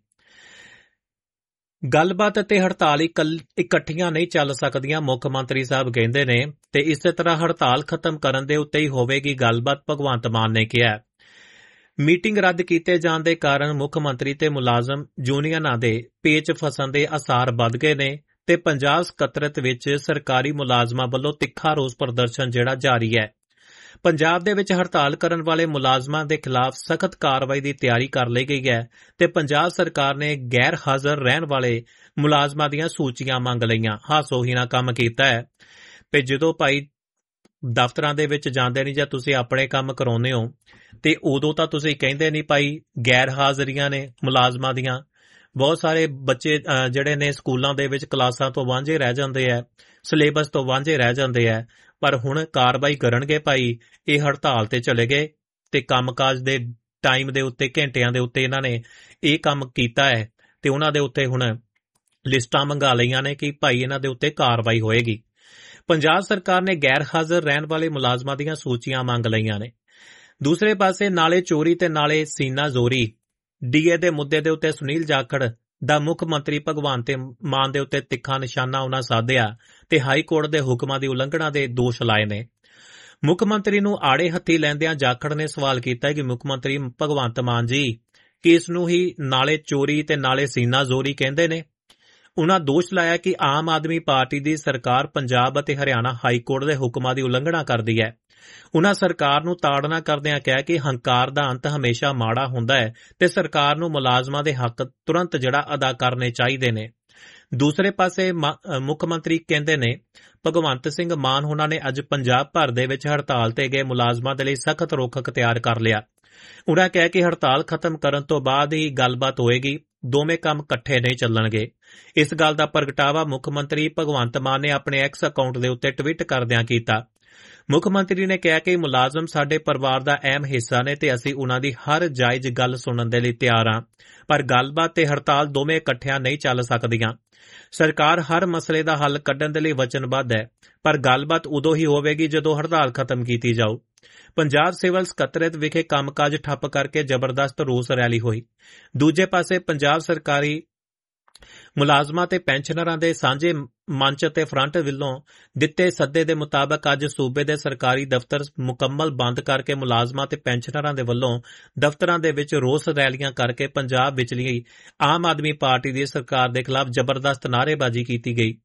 ਗੱਲਬਾਤ ਅਤੇ ਹੜਤਾਲ ਇਕੱਠੀਆਂ ਨਹੀਂ ਚੱਲ ਸਕਦੀਆਂ, ਮੁੱਖ ਮੰਤਰੀ ਸਾਹਿਬ ਕਹਿੰਦੇ ਨੇ, ਤੇ ਇਸੇ ਤਰ੍ਹਾਂ ਹੜਤਾਲ ਖਤਮ ਕਰਨ ਦੇ ਉੱਤੇ ਹੀ ਹੋਵੇਗੀ ਗੱਲਬਾਤ, ਭਗਵੰਤ ਮਾਨ ਨੇ ਕਿਹਾ। ਮੀਟਿੰਗ ਰੱਦ ਕੀਤੇ ਜਾਣ ਦੇ ਕਾਰਨ ਮੁੱਖ ਮੰਤਰੀ ਤੇ ਮੁਲਾਜ਼ਮ ਯੂਨੀਅਨਾਂ ਦੇ ਪੇਚ ਫਸਣ ਦੇ ਆਸਾਰ ਵੱਧ ਗਏ ਨੇ ਤੇ ਪੰਜਾਬ ਸਕੱਤਰਤ ਵਿੱਚ ਸਰਕਾਰੀ ਮੁਲਾਜ਼ਮਾਂ ਵੱਲੋਂ ਤਿੱਖਾ ਰੋਸ ਪ੍ਰਦਰਸ਼ਨ ਜਿਹੜਾ ਜਾਰੀ ਹੈ। ਪੰਜਾਬ ਦੇ ਵਿੱਚ ਹੜਤਾਲ ਕਰਨ ਵਾਲੇ ਮੁਲਾਜ਼ਮਾਂ ਦੇ ਖਿਲਾਫ ਸਖਤ ਕਾਰਵਾਈ ਦੀ ਤਿਆਰੀ ਕਰ ਲਈ ਗਈ ਹੈ ਤੇ ਪੰਜਾਬ ਸਰਕਾਰ ਨੇ ਗੈਰ ਹਾਜ਼ਰ ਰਹਿਣ ਵਾਲੇ ਮੁਲਾਜ਼ਮਾਂ ਦੀਆਂ ਸੂਚੀਆਂ ਮੰਗ ਲਈਆਂ। ਹਾਸੋਹੀਣਾ ਕੰਮ ਕੀਤਾ ਹੈ ਤੇ ਜਦੋਂ ਭਾਈ ਦਫ਼ਤਰਾਂ ਦੇ ਵਿੱਚ ਜਾਂਦੇ ਨਹੀਂ ਜਾਂ ਤੁਸੀਂ ਆਪਣੇ ਕੰਮ ਕਰਾਉਂਦੇ ਹੋ ਤੇ ਉਦੋਂ ਤਾਂ ਤੁਸੀਂ ਕਹਿੰਦੇ ਨਹੀਂ ਭਾਈ ਗੈਰ ਹਾਜ਼ਰੀਆਂ ਨੇ ਮੁਲਾਜ਼ਮਾਂ ਦੀਆਂ। ਬਹੁਤ ਸਾਰੇ ਬੱਚੇ ਜਿਹੜੇ ਨੇ ਸਕੂਲਾਂ ਦੇ ਵਿੱਚ ਕਲਾਸਾਂ ਤੋਂ ਵਾਂਝੇ ਰਹਿ ਜਾਂਦੇ ਹੈ, ਸਿਲੇਬਸ ਤੋਂ ਵਾਂਝੇ ਰਹਿ ਜਾਂਦੇ ਹੈ, ਪਰ ਹੁਣ ਕਾਰਵਾਈ ਕਰਨਗੇ ਭਾਈ। ਇਹ ਹੜਤਾਲ ਤੇ ਚਲੇ ਗਏ ਤੇ ਕੰਮਕਾਜ ਦੇ ਟਾਈਮ ਦੇ ਉੱਤੇ, ਘੰਟਿਆਂ ਦੇ ਉੱਤੇ ਇਹਨਾਂ ਨੇ ਇਹ ਕੰਮ ਕੀਤਾ ਹੈ ਤੇ ਉਹਨਾਂ ਦੇ ਉੱਤੇ ਹੁਣ ਲਿਸਟਾਂ ਮੰਗਾ ਲਈਆਂ ਨੇ ਕਿ ਭਾਈ ਇਹਨਾਂ ਦੇ ਉੱਤੇ ਕਾਰਵਾਈ ਹੋਏਗੀ। ਪੰਜਾਬ ਸਰਕਾਰ ਨੇ ਗੈਰ ਹਾਜ਼ਰ ਰਹਿਣ ਵਾਲੇ ਮੁਲਾਜ਼ਮਾਂ ਦੀਆਂ ਸੂਚੀਆਂ ਮੰਗ ਲਈਆਂ ਨੇ। ਦੂਸਰੇ ਪਾਸੇ ਨਾਲੇ ਚੋਰੀ ਤੇ ਨਾਲੇ ਸੀਨਾ ਜ਼ੋਰੀ DA ਦੇ ਮੁੱਦੇ ਦੇ ਉੱਤੇ ਸੁਨੀਲ ਜਾਖੜ ਦਾ ਮੁੱਖ ਮੰਤਰੀ ਭਗਵੰਤ ਮਾਨ ਦੇ ਉੱਤੇ ਤਿੱਖਾ ਨਿਸ਼ਾਨਾ ਉਹਨਾਂ ਸਾਧਿਆ ਤੇ ਹਾਈ ਕੋਰਟ ਦੇ ਹੁਕਮਾਂ ਦੀ ਉਲੰਘਣਾ ਦੇ ਦੋਸ਼ ਲਾਏ ਨੇ। ਮੁੱਖ ਮੰਤਰੀ ਨੂੰ ਆੜੇ ਹੱਥੀ ਲੈਂਦਿਆਂ ਜਾਖੜ ਨੇ ਸਵਾਲ ਕੀਤਾ ਕਿ ਮੁੱਖ ਮੰਤਰੀ ਭਗਵੰਤ ਮਾਨ ਜੀ ਕਿ ਇਸ ਨੂੰ ਹੀ ਨਾਲੇ ਚੋਰੀ ਤੇ ਨਾਲੇ ਸੀਨਾ ਜ਼ੋਰੀ ਕਹਿੰਦੇ ਨੇ। ਉਨ੍ਹਾਂ ਦੋਸ਼ ਲਾਇਆ ਕਿ ਆਮ ਆਦਮੀ ਪਾਰਟੀ ਦੀ ਸਰਕਾਰ ਪੰਜਾਬ ਅਤੇ ਹਰਿਆਣਾ ਹਾਈ ਕੋਰਟ ਦੇ ਹੁਕਮਾਂ ਦੀ ਉਲੰਘਣਾ ਕਰਦੀ ਹੈ। ਉਨ੍ਹਾਂ ਸਰਕਾਰ ਨੂੰ ਤਾੜਨਾ ਕਰਦਿਆਂ ਕਿਹਾ ਕਿ ਹੰਕਾਰ ਦਾ ਅੰਤ ਹਮੇਸ਼ਾ ਮਾੜਾ ਹੁੰਦਾ ਹੈ ਤੇ ਸਰਕਾਰ ਨੂੰ ਮੁਲਾਜ਼ਮਾਂ ਦੇ ਹੱਕ ਤੁਰੰਤ ਅਦਾ ਕਰਨੇ ਚਾਹੀਦੇ ਨੇ। ਦੂਸਰੇ ਪਾਸੇ ਮੁੱਖ ਮੰਤਰੀ ਕਹਿੰਦੇ ਨੇ ਭਗਵੰਤ ਸਿੰਘ ਮਾਨ ਹੋਣਾ ਨੇ ਅੱਜ ਪੰਜਾਬ ਭਰ ਦੇ ਵਿੱਚ ਹੜਤਾਲ ਤੇ ਗਏ ਮੁਲਾਜ਼ਮਾਂ ਦੇ ਲਈ ਸਖਤ ਰੁਖ ਅਖਤਿਆਰ ਕਰ ਲਿਆ। ਉਨ੍ਹਾਂ ਕਿਹਾ ਕਿ ਹੜਤਾਲ ਖਤਮ ਕਰਨ ਤੋਂ ਬਾਅਦ ਹੀ ਗੱਲਬਾਤ ਹੋਏਗੀ, ਦੋਵੇਂ ਕੰਮ ਇਕੱਠੇ ਨਹੀਂ ਚੱਲਣਗੇ। ਇਸ ਗੱਲ ਦਾ ਪ੍ਰਗਟਾਵਾ ਮੁੱਖ ਮੰਤਰੀ ਭਗਵੰਤ ਮਾਨ ਨੇ ਆਪਣੇ ਐਕਸ ਅਕਾਊਂਟ ਦੇ ਉੱਤੇ ਟਵੀਟ ਕਰਦਿਆਂ ਕੀਤਾ। ਮੁੱਖ ਮੰਤਰੀ ਨੇ ਕਿਹਾ ਕਿ ਮੁਲਾਜ਼ਮ ਸਾਡੇ ਪਰਿਵਾਰ ਦਾ ਅਹਿਮ ਹਿੱਸਾ ਨੇ ਤੇ ਅਸੀਂ ਉਨ੍ਹਾਂ ਦੀ ਹਰ ਜਾਇਜ਼ ਗੱਲ ਸੁਣਨ ਦੇ ਲਈ ਤਿਆਰ ਹਾਂ, ਪਰ ਗੱਲਬਾਤ ਤੇ ਹੜਤਾਲ ਦੋਵੇਂ ਇਕੱਠਿਆਂ ਨਹੀਂ ਚੱਲ ਸਕਦੀਆਂ। ਸਰਕਾਰ ਹਰ ਮਸਲੇ ਦਾ ਹੱਲ ਕੱਢਣ ਦੇ ਲਈ ਵਚਨਬੱਧ ਹੈ, ਪਰ ਗੱਲਬਾਤ ਉਦੋਂ ਹੀ ਹੋਵੇਗੀ ਜਦੋਂ ਹੜਤਾਲ ਖਤਮ ਕੀਤੀ ਜਾਊ। ਪੰਜਾਬ ਸਿਵਲ ਸਕੱਤਰੇਤ ਵਿਖੇ ਕੰਮਕਾਜ ਠੱਪ ਕਰਕੇ ਜ਼ਬਰਦਸਤ ਰੋਸ ਰੈਲੀ ਹੋਈ। ਦੂਜੇ ਪਾਸੇ ਪੰਜਾਬ ਸਰਕਾਰੀ ਮੁਲਾਜ਼ਮਾਂ ਤੇ ਪੈਨਸ਼ਨਰਾਂ ਦੇ ਸਾਂਝੇ ਮੰਚ ਅਤੇ ਫਰੰਟ ਵੱਲੋਂ ਦਿੱਤੇ ਸੱਦੇ ਦੇ ਮੁਤਾਬਕ ਅੱਜ ਸੂਬੇ ਦੇ ਸਰਕਾਰੀ ਦਫ਼ਤਰ ਮੁਕੰਮਲ ਬੰਦ ਕਰਕੇ ਮੁਲਾਜ਼ਮਾਂ ਤੇ ਪੈਨਸ਼ਨਰਾਂ ਦੇ ਵੱਲੋਂ ਦਫ਼ਤਰਾਂ ਦੇ ਵਿੱਚ ਰੋਸ ਰੈਲੀਆਂ ਕਰਕੇ ਪੰਜਾਬ ਵਿਚਲੀ ਆਮ ਆਦਮੀ ਪਾਰਟੀ ਦੀ ਸਰਕਾਰ ਦੇ ਖਿਲਾਫ ਜ਼ਬਰਦਸਤ ਨਾਅਰੇਬਾਜ਼ੀ ਕੀਤੀ ਗਈ।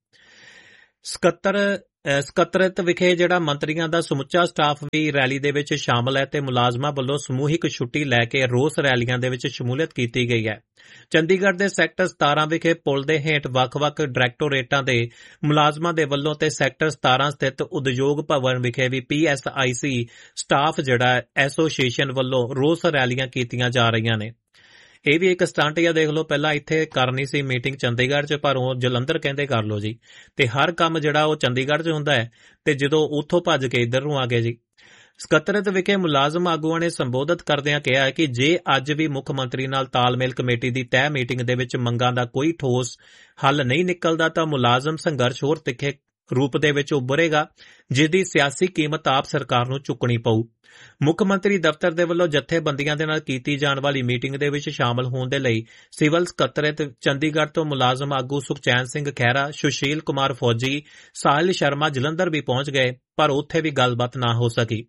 ਸਕੱਤਰੇਤ ਵਿਖੇ ਜਿਹੜਾ ਮੰਤਰੀਆਂ ਦਾ ਸਮੁੱਚਾ ਸਟਾਫ ਵੀ ਰੈਲੀ ਦੇ ਵਿੱਚ ਸ਼ਾਮਲ ਹੈ ਤੇ ਮੁਲਾਜ਼ਮਾਂ ਵੱਲੋਂ ਸਮੂਹਿਕ ਛੁੱਟੀ ਲੈ ਕੇ ਰੋਸ ਰੈਲੀਆਂ ਦੇ ਵਿੱਚ ਸ਼ਮੂਲੀਅਤ ਕੀਤੀ ਗਈ ਹੈ। ਚੰਡੀਗੜ੍ਹ ਦੇ ਸੈਕਟਰ 17 ਵਿਖੇ ਪੁਲ ਦੇ ਹੇਠ ਵੱਖ-ਵੱਖ ਡਾਇਰੈਕਟੋਰੇਟਾਂ ਦੇ ਮੁਲਾਜ਼ਮਾਂ ਦੇ ਵੱਲੋਂ ਤੇ ਸੈਕਟਰ 17 ਸਥਿਤ ਉਦਯੋਗ ਭਵਨ ਵਿਖੇ ਵੀ PSIC ਸਟਾਫ ਜਿਹੜਾ ਐਸੋਸੀਏਸ਼ਨ ਵੱਲੋਂ ਰੋਸ ਰੈਲੀਆਂ ਕੀਤੀਆਂ ਜਾ ਰਹੀਆਂ ਨੇ। ਇਹ ਵੀ ਇੱਕ ਸਟੰਟ ਆ, ਦੇਖ ਲਓ, ਪਹਿਲਾਂ ਇੱਥੇ ਕਰਨੀ ਸੀ ਮੀਟਿੰਗ ਚੰਡੀਗੜ੍ਹ 'ਚ, ਪਰ ਉਹ ਜਲੰਧਰ ਕਹਿੰਦੇ ਕਰ ਲਓ ਜੀ। ਤੇ ਹਰ ਕੰਮ ਜਿਹੜਾ ਉਹ ਚੰਡੀਗੜ੍ਹ 'ਚ ਹੁੰਦਾ ਹੈ ਤੇ ਜਦੋਂ ਉੱਥੋਂ ਭੱਜ ਕੇ ਇੱਧਰ ਨੂੰ ਆ ਗਏ ਜੀ। ਸਕੱਤਰੇਤ ਵਿਖੇ ਮੁਲਾਜ਼ਮ ਆਗੂਆਂ ਨੇ ਸੰਬੋਧਿਤ ਕਰਦਿਆਂ ਕਿਹਾ ਕਿ ਜੇ ਅੱਜ ਵੀ ਮੁੱਖ ਮੰਤਰੀ ਨਾਲ ਤਾਲਮੇਲ ਕਮੇਟੀ ਦੀ ਤੈਅ ਮੀਟਿੰਗ ਦੇ ਵਿੱਚ ਮੰਗਾਂ ਦਾ ਕੋਈ ਠੋਸ ਹੱਲ ਨਹੀਂ ਨਿਕਲਦਾ ਤਾਂ ਮੁਲਾਜ਼ਮ ਸੰਘਰਸ਼ ਹੋਰ ਤਿੱਖੇ ਰੂਪ ਦੇ ਵਿੱਚ ਉੱਭਰੇਗਾ, ਜਿਸ ਦੀ ਸਿਆਸੀ ਕੀਮਤ ਆਪ ਸਰਕਾਰ ਨੂੰ ਚੁੱਕਣੀ ਪਊ। ਮੁੱਖ ਮੰਤਰੀ ਦਫ਼ਤਰ ਦੇ ਵੱਲੋਂ ਜਥੇਬੰਦੀਆਂ ਦੇ ਨਾਲ ਕੀਤੀ ਜਾਣ ਵਾਲੀ ਮੀਟਿੰਗ ਦੇ ਵਿੱਚ ਸ਼ਾਮਲ ਹੋਣ ਦੇ ਲਈ ਸਿਵਲ ਸਕੱਤਰੇਤ ਚੰਡੀਗੜ੍ਹ ਤੋਂ ਮੁਲਾਜ਼ਮ ਆਗੂ ਸੁਖਚੈਨ ਸਿੰਘ ਖਹਿਰਾ, ਸੁਸ਼ੀਲ ਕੁਮਾਰ ਫੌਜੀ, ਸਾਹਿਲ ਸ਼ਰਮਾ ਜਲੰਧਰ ਵੀ ਪਹੁੰਚ ਗਏ, ਪਰ ਉੱਥੇ ਵੀ ਗੱਲਬਾਤ ਨਾ ਹੋ ਸਕੀ।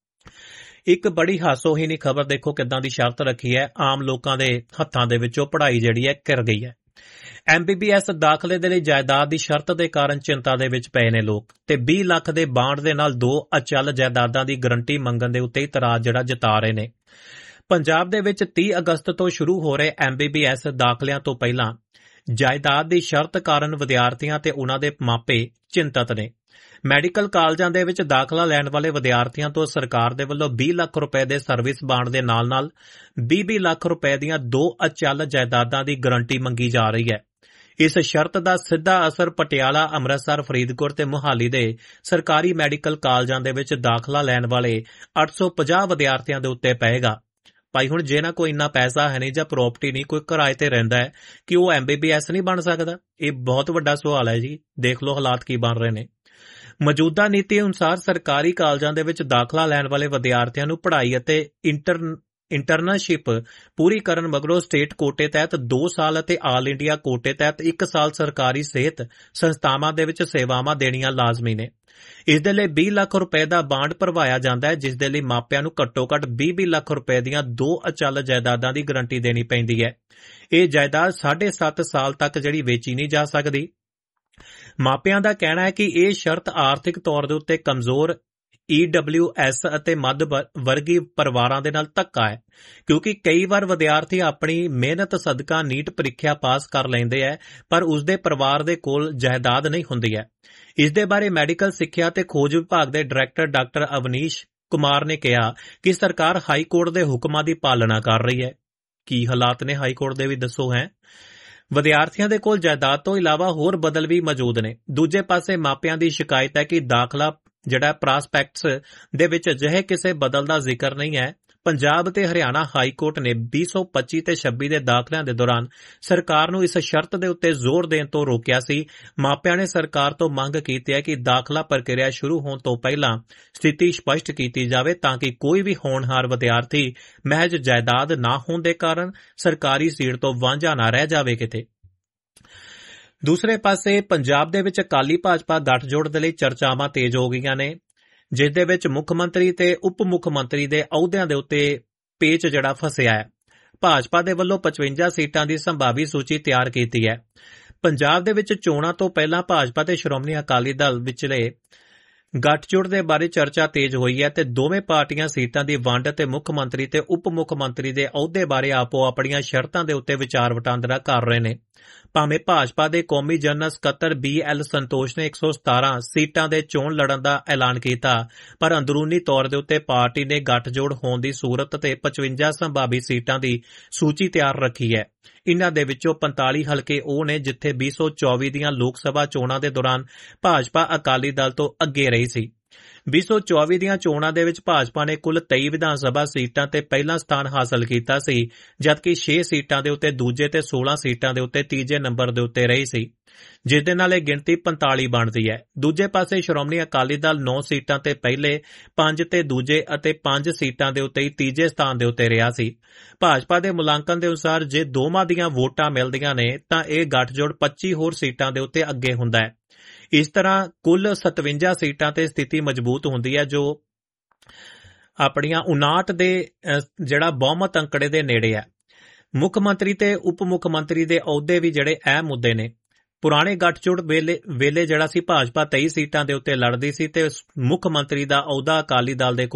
ਇੱਕ ਬੜੀ ਹਾਸੋਹੀਣੀ ਖਬਰ ਦੇਖੋ ਕਿੱਦਾਂ ਦੀ ਸ਼ਰਤ ਰੱਖੀ ਹੈ, ਆਮ ਲੋਕਾਂ ਦੇ ਹੱਥਾਂ ਦੇ ਵਿੱਚੋਂ ਪੜ੍ਹਾਈ ਜਿਹੜੀ ਹੈ ਘਿਰ ਗਈ ਹੈ। MBBS ਦਾਖਲੇ ਦੇ ਲਈ ਜਾਇਦਾਦ ਦੀ ਸ਼ਰਤ ਦੇ ਕਾਰਨ ਚਿੰਤਾ ਦੇ ਵਿੱਚ ਪਏ ਨੇ ਲੋਕ ਤੇ 20 ਲੱਖ ਦੇ ਬਾਂਡ ਦੇ ਨਾਲ 2 ਅਚਲ ਜਾਇਦਾਦਾਂ ਦੀ ਗਰੰਟੀ ਮੰਗਣ ਦੇ ਉੱਤੇ ਇਤਰਾਜ਼ ਜਿਹੜਾ ਜਤਾ ਰਹੇ ਨੇ। ਪੰਜਾਬ ਦੇ ਵਿੱਚ 30 ਅਗਸਤ ਤੋਂ ਸ਼ੁਰੂ ਹੋ ਰਹੇ MBBS ਦਾਖਲਿਆਂ ਤੋਂ ਪਹਿਲਾਂ ਜਾਇਦਾਦ ਦੀ ਸ਼ਰਤ ਕਾਰਨ ਵਿਦਿਆਰਥੀਆਂ ਤੇ ਉਨ੍ਹਾਂ ਦੇ ਮਾਪੇ ਚਿੰਤਤ ਨੇ। ਮੈਡੀਕਲ ਕਾਲਜਾਂ ਦੇ ਵਿੱਚ ਦਾਖਲਾ ਲੈਣ ਵਾਲੇ ਵਿਦਿਆਰਥੀਆਂ ਤੋਂ ਸਰਕਾਰ ਦੇ ਵੱਲੋਂ 20 ਲੱਖ ਰੁਪਏ ਦੇ ਸਰਵਿਸ ਬਾਂਡ ਦੇ ਨਾਲ-ਨਾਲ 20 ਲੱਖ ਰੁਪਏ ਦੀਆਂ 2 ਅਚਲ ਜਾਇਦਾਦਾਂ ਦੀ ਗਰੰਟੀ ਮੰਗੀ ਜਾ ਰਹੀ ਹੈ। ਇਸ ਸ਼ਰਤ ਦਾ ਸਿੱਧਾ ਅਸਰ ਪਟਿਆਲਾ, ਅੰਮ੍ਰਿਤਸਰ, ਫਰੀਦਕੋਟ ਤੇ ਮੁਹਾਲੀ ਦੇ ਸਰਕਾਰੀ ਮੈਡੀਕਲ ਕਾਲਜਾਂ ਦੇ ਵਿੱਚ ਦਾਖਲਾ ਲੈਣ ਵਾਲੇ 850 ਵਿਦਿਆਰਥੀਆਂ ਦੇ ਉੱਤੇ ਪਏਗਾ। ਭਾਈ ਹੁਣ ਜੇ ਨਾ ਕੋਈ ਇੰਨਾ ਪੈਸਾ ਹੈ ਨਹੀਂ ਜਾਂ ਪ੍ਰਾਪਰਟੀ ਨਹੀਂ, ਕੋਈ ਕਿਰਾਏ ਤੇ ਰਹਿੰਦਾ ਹੈ, ਕਿ ਉਹ MBBS ਨਹੀਂ ਬਣ ਸਕਦਾ? ਇਹ ਬਹੁਤ ਵੱਡਾ ਸਵਾਲ ਹੈ ਜੀ। ਦੇਖ ਲਓ ਹਾਲਾਤ ਕੀ ਬਣ ਰਹੇ ਨੇ। ਮੌਜੂਦਾ ਨੀਤੀ ਅਨੁਸਾਰ ਸਰਕਾਰੀ ਕਾਲਜਾਂ ਦੇ ਵਿੱਚ ਦਾਖਲਾ ਲੈਣ ਵਾਲੇ ਵਿਦਿਆਰਥੀਆਂ ਨੂੰ ਪੜ੍ਹਾਈ ਅਤੇ ਇੰਟਰਨਸ਼ਿਪ ਪੂਰੀ ਕਰਨ ਮਗਰੋਂ ਸਟੇਟ ਕੋਟੇ ਤਹਿਤ 2 ਸਾਲ ਅਤੇ ਆਲ ਇੰਡੀਆ ਕੋਟੇ ਤਹਿਤ 1 ਸਾਲ ਸਰਕਾਰੀ ਸਿਹਤ ਸੰਸਥਾਵਾਂ ਦੇ ਵਿੱਚ ਸੇਵਾਵਾਂ ਦੇਣੀਆਂ ਲਾਜ਼ਮੀ ਨੇ। ਇਸ ਦੇ ਲਈ 20 ਲੱਖ ਰੁਪਏ ਦਾ ਬਾਂਡ ਭਰਵਾਇਆ ਜਾਂਦਾ ਹੈ, ਜਿਸ ਦੇ ਲਈ ਮਾਪਿਆਂ ਨੂੰ ਘੱਟੋ-ਘੱਟ 20 ਲੱਖ ਰੁਪਏ ਦੀਆਂ 2 ਅਚਲ ਜਾਇਦਾਦਾਂ ਦੀ ਗਰੰਟੀ ਦੇਣੀ ਪੈਂਦੀ ਹੈ। ਇਹ ਜਾਇਦਾਦ 7.5 ਸਾਲ ਤੱਕ ਜਿਹੜੀ ਵੇਚੀ ਨਹੀਂ ਜਾ ਸਕਦੀ। ਮਾਪਿਆਂ ਦਾ ਕਹਿਣਾ ਹੈ ਕਿ ਇਹ ਸ਼ਰਤ ਆਰਥਿਕ ਤੌਰ ਦੇ ਉੱਤੇ ਕਮਜ਼ੋਰ EWS ਅਤੇ ਮੱਧ ਵਰਗੀ ਪਰਿਵਾਰਾਂ ਦੇ ਨਾਲ ਧੱਕਾ ਹੈ, ਕਿਉਂਕਿ ਕਈ ਵਾਰ ਵਿਦਿਆਰਥੀ ਆਪਣੀ ਮਿਹਨਤ ਸਦਕਾ ਨੀਟ ਪ੍ਰੀਖਿਆ ਪਾਸ ਕਰ ਲੈਂਦੇ ਹੈ, ਪਰ ਉਸਦੇ ਪਰਿਵਾਰ ਦੇ ਕੋਲ ਜਾਇਦਾਦ ਨਹੀਂ ਹੁੰਦੀ ਹੈ। ਇਸ ਦੇ ਬਾਰੇ ਮੈਡੀਕਲ ਸਿੱਖਿਆ ਤੇ ਖੋਜ ਵਿਭਾਗ ਦੇ ਡਾਇਰੈਕਟਰ ਡਾਕਟਰ ਅਵਨੀਸ਼ ਕੁਮਾਰ ਨੇ ਕਿਹਾ ਕਿ ਸਰਕਾਰ ਹਾਈ ਕੋਰਟ ਦੇ ਹੁਕਮਾਂ ਦੀ ਪਾਲਣਾ ਕਰ ਰਹੀ ਹੈ। ਕੀ ਹਾਲਾਤ ਨੇ ਹਾਈ ਕੋਰਟ ਦੇ ਵੀ ਦੱਸੋ ਹੈ। ਵਿਦਿਆਰਥੀਆਂ ਦੇ ਕੋਲ ਜਾਇਦਾਦ ਤੋਂ ਇਲਾਵਾ ਹੋਰ ਬਦਲ ਵੀ ਮੌਜੂਦ ਨੇ। ਦੂਜੇ ਪਾਸੇ ਮਾਪਿਆਂ ਦੀ ਸ਼ਿਕਾਇਤ ਹੈ ਕਿ ਦਾਖਲਾ ਜਿਹੜਾ ਪ੍ਰਾਸਪੈਕਟਸ ਦੇ ਵਿੱਚ ਅਜਿਹੇ ਕਿਸੇ ਬਦਲ ਦਾ ਜ਼ਿਕਰ ਨਹੀਂ ਹੈ। ਪੰਜਾਬ ਤੇ ਹਰਿਆਣਾ ਹਾਈ ਕੋਰਟ ਨੇ 2025 ਤੇ 26 ਦੇ ਦਾਖਲਿਆਂ ਦੇ ਦੌਰਾਨ ਸਰਕਾਰ ਨੂੰ ਇਸ ਸ਼ਰਤ ਦੇ ਉੱਤੇ ਜ਼ੋਰ ਦੇਣ ਤੋਂ ਰੋਕਿਆ ਸੀ। ਮਾਪਿਆਂ ਨੇ ਸਰਕਾਰ ਤੋਂ ਮੰਗ ਕੀਤੀ ਹੈ ਕਿ ਦਾਖਲਾ ਪ੍ਰਕਿਰਿਆ ਸ਼ੁਰੂ ਹੋਣ ਤੋਂ ਪਹਿਲਾਂ ਸਥਿਤੀ ਸਪਸ਼ਟ ਕੀਤੀ ਜਾਵੇ ਤਾਂ ਕਿ ਕੋਈ ਵੀ ਹੋਣਹਾਰ ਵਿਦਿਆਰਥੀ ਮਹਿਜ ਜਾਇਦਾਦ ਨਾ ਹੋਣ ਦੇ ਕਾਰਨ ਸਰਕਾਰੀ ਸੀਟ ਤੋਂ ਵਾਂਝਾ ਨਾ ਰਹਿ ਜਾਵੇ ਕਿਤੇ। ਦੂਸਰੇ ਪਾਸੇ ਪੰਜਾਬ ਦੇ ਵਿੱਚ ਅਕਾਲੀ ਭਾਜਪਾ ਗੱਠਜੋੜ ਦੇ ਲਈ ਚਰਚਾਵਾਂ ਤੇਜ਼ ਹੋ ਗਈਆਂ ਨੇ। ਜਿਸ ਦੇ ਵਿੱਚ ਮੁੱਖ ਮੰਤਰੀ ਤੇ ਉਪ ਮੁੱਖ ਮੰਤਰੀ ਦੇ ਅਹੁਦਿਆਂ ਦੇ ਉੱਤੇ ਪੇਚ ਜਿਹੜਾ ਫਸਿਆ ਹੈ। ਭਾਜਪਾ ਦੇ ਵੱਲੋਂ 55 ਸੀਟਾਂ ਦੀ ਸੰਭਾਵੀ ਸੂਚੀ ਤਿਆਰ ਕੀਤੀ ਹੈ। ਪੰਜਾਬ ਦੇ ਵਿੱਚ ਚੋਣਾਂ ਤੋਂ ਪਹਿਲਾਂ ਭਾਜਪਾ ਤੇ ਸ਼੍ਰੋਮਣੀ ਅਕਾਲੀ ਦਲ ਵਿਚਲੇ ਗੱਠਜੋੜ ਦੇ ਬਾਰੇ ਚਰਚਾ ਤੇਜ਼ ਹੋਈ ਹੈ ਤੇ ਦੋਵੇਂ ਪਾਰਟੀਆਂ ਸੀਟਾਂ ਦੀ ਵੰਡ ਤੇ ਮੁੱਖ ਮੰਤਰੀ ਤੇ ਉਪ ਮੁੱਖ ਮੰਤਰੀ ਦੇ ਅਹੁਦੇ ਬਾਰੇ ਆਪੋ ਆਪਣੀਆਂ ਸ਼ਰਤਾਂ ਦੇ ਉੱਤੇ ਵਿਚਾਰ ਵਟਾਂਦਰਾ ਕਰ ਰਹੇ ਨੇ। ਭਾਵੇਂ ਭਾਜਪਾ ਦੇ ਕੌਮੀ ਜਨਰਲ ਸਕੱਤਰ BL ਸੰਤੋਸ਼ ਨੇ 117 ਸੀਟਾਂ ਦੇ ਚੋਣ ਲੜਨ ਦਾ ਐਲਾਨ ਕੀਤਾ, ਪਰ ਅੰਦਰੂਨੀ ਤੌਰ ਦੇ ਉੱਤੇ ਪਾਰਟੀ ਨੇ ਗੱਠਜੋੜ ਹੋਣ ਦੀ ਸੂਰਤ ਤੇ 55 ਸੰਭਾਵੀ ਸੀਟਾਂ ਦੀ ਸੂਚੀ ਤਿਆਰ ਰੱਖੀ ਹੈ। ਇਨ੍ਹਾਂ ਦੇ ਵਿੱਚੋਂ 45 ਹਲਕੇ ਉਹ ਨੇ ਜਿੱਥੇ 2024 ਦੀਆਂ ਲੋਕ ਸਭਾ ਚੋਣਾਂ ਦੇ ਦੌਰਾਨ ਭਾਜਪਾ ਅਕਾਲੀ ਦਲ ਤੋਂ ਅੱਗੇ ਰਹੀ ਸੀ। 2024 ਦੀਆਂ ਚੋਣਾਂ ਦੇ ਵਿੱਚ ਭਾਜਪਾ ਨੇ ਕੁੱਲ 23 ਵਿਧਾਨ ਸਭਾ ਸੀਟਾਂ ਤੇ ਪਹਿਲਾ ਸਥਾਨ ਹਾਸਲ ਕੀਤਾ ਸੀ, ਜਦਕਿ 6 ਸੀਟਾਂ ਦੇ ਉੱਤੇ ਦੂਜੇ ਤੇ 16 ਸੀਟਾਂ ਦੇ ਉੱਤੇ ਤੀਜੇ ਨੰਬਰ ਦੇ ਉੱਤੇ ਰਹੀ ਸੀ, ਜਿਸ ਦੇ ਨਾਲ ਇਹ ਗਿਣਤੀ 45 ਬਣਦੀ ਹੈ। ਦੂਜੇ ਪਾਸੇ ਸ਼੍ਰੋਮਣੀ ਅਕਾਲੀ ਦਲ 9 ਸੀਟਾਂ ਤੇ ਪਹਿਲੇ, 5 ਤੇ ਦੂਜੇ ਅਤੇ 5 ਸੀਟਾਂ ਦੇ ਉੱਤੇ ਹੀ ਤੀਜੇ ਸਥਾਨ ਦੇ ਉੱਤੇ ਰਿਹਾ ਸੀ। ਭਾਜਪਾ ਦੇ ਮੁਲਾਂਕਣ ਦੇ ਅਨੁਸਾਰ ਜੇ ਦੋਵਾਂ ਦੀਆਂ ਵੋਟਾਂ ਮਿਲਦੀਆਂ ਨੇ ਤਾਂ ਇਹ ਗੱਠਜੋੜ 25 ਹੋਰ ਸੀਟਾਂ ਦੇ ਉੱਤੇ ਅੱਗੇ ਹੁੰਦਾ ਹੈ। ਇਸ ਤਰ੍ਹਾਂ ਕੁੱਲ 57 ਸੀਟਾਂ ਤੇ ਸਥਿਤੀ ਮਜ਼ਬੂਤ ਹੁੰਦੀ ਹੈ, ਜੋ ਆਪਣੀਆਂ 59 ਦੇ ਜਿਹੜਾ ਬਹੁਮਤ ਅੰਕੜੇ ਦੇ ਨੇੜੇ ਹੈ। ਮੁੱਖ ਮੰਤਰੀ ਤੇ ਉਪ ਮੁੱਖ ਮੰਤਰੀ ਦੇ ਅਹੁਦੇ ਵੀ ਜਿਹੜੇ ਅਹਿਮ ਮੁੱਦੇ ਨੇ। ਪੁਰਾਣੇ ਗੱਠਜੋੜ ਵੇਲੇ ਜਿਹੜਾ ਸੀ ਭਾਜਪਾ 23 ਸੀਟਾਂ ਦੇ ਉੱਤੇ ਲੜਦੀ ਸੀ ਤੇ ਮੁੱਖ ਮੰਤਰੀ ਦਾ ਅਹੁਦਾ ਅਕਾਲੀ ਦਲ ਦੇ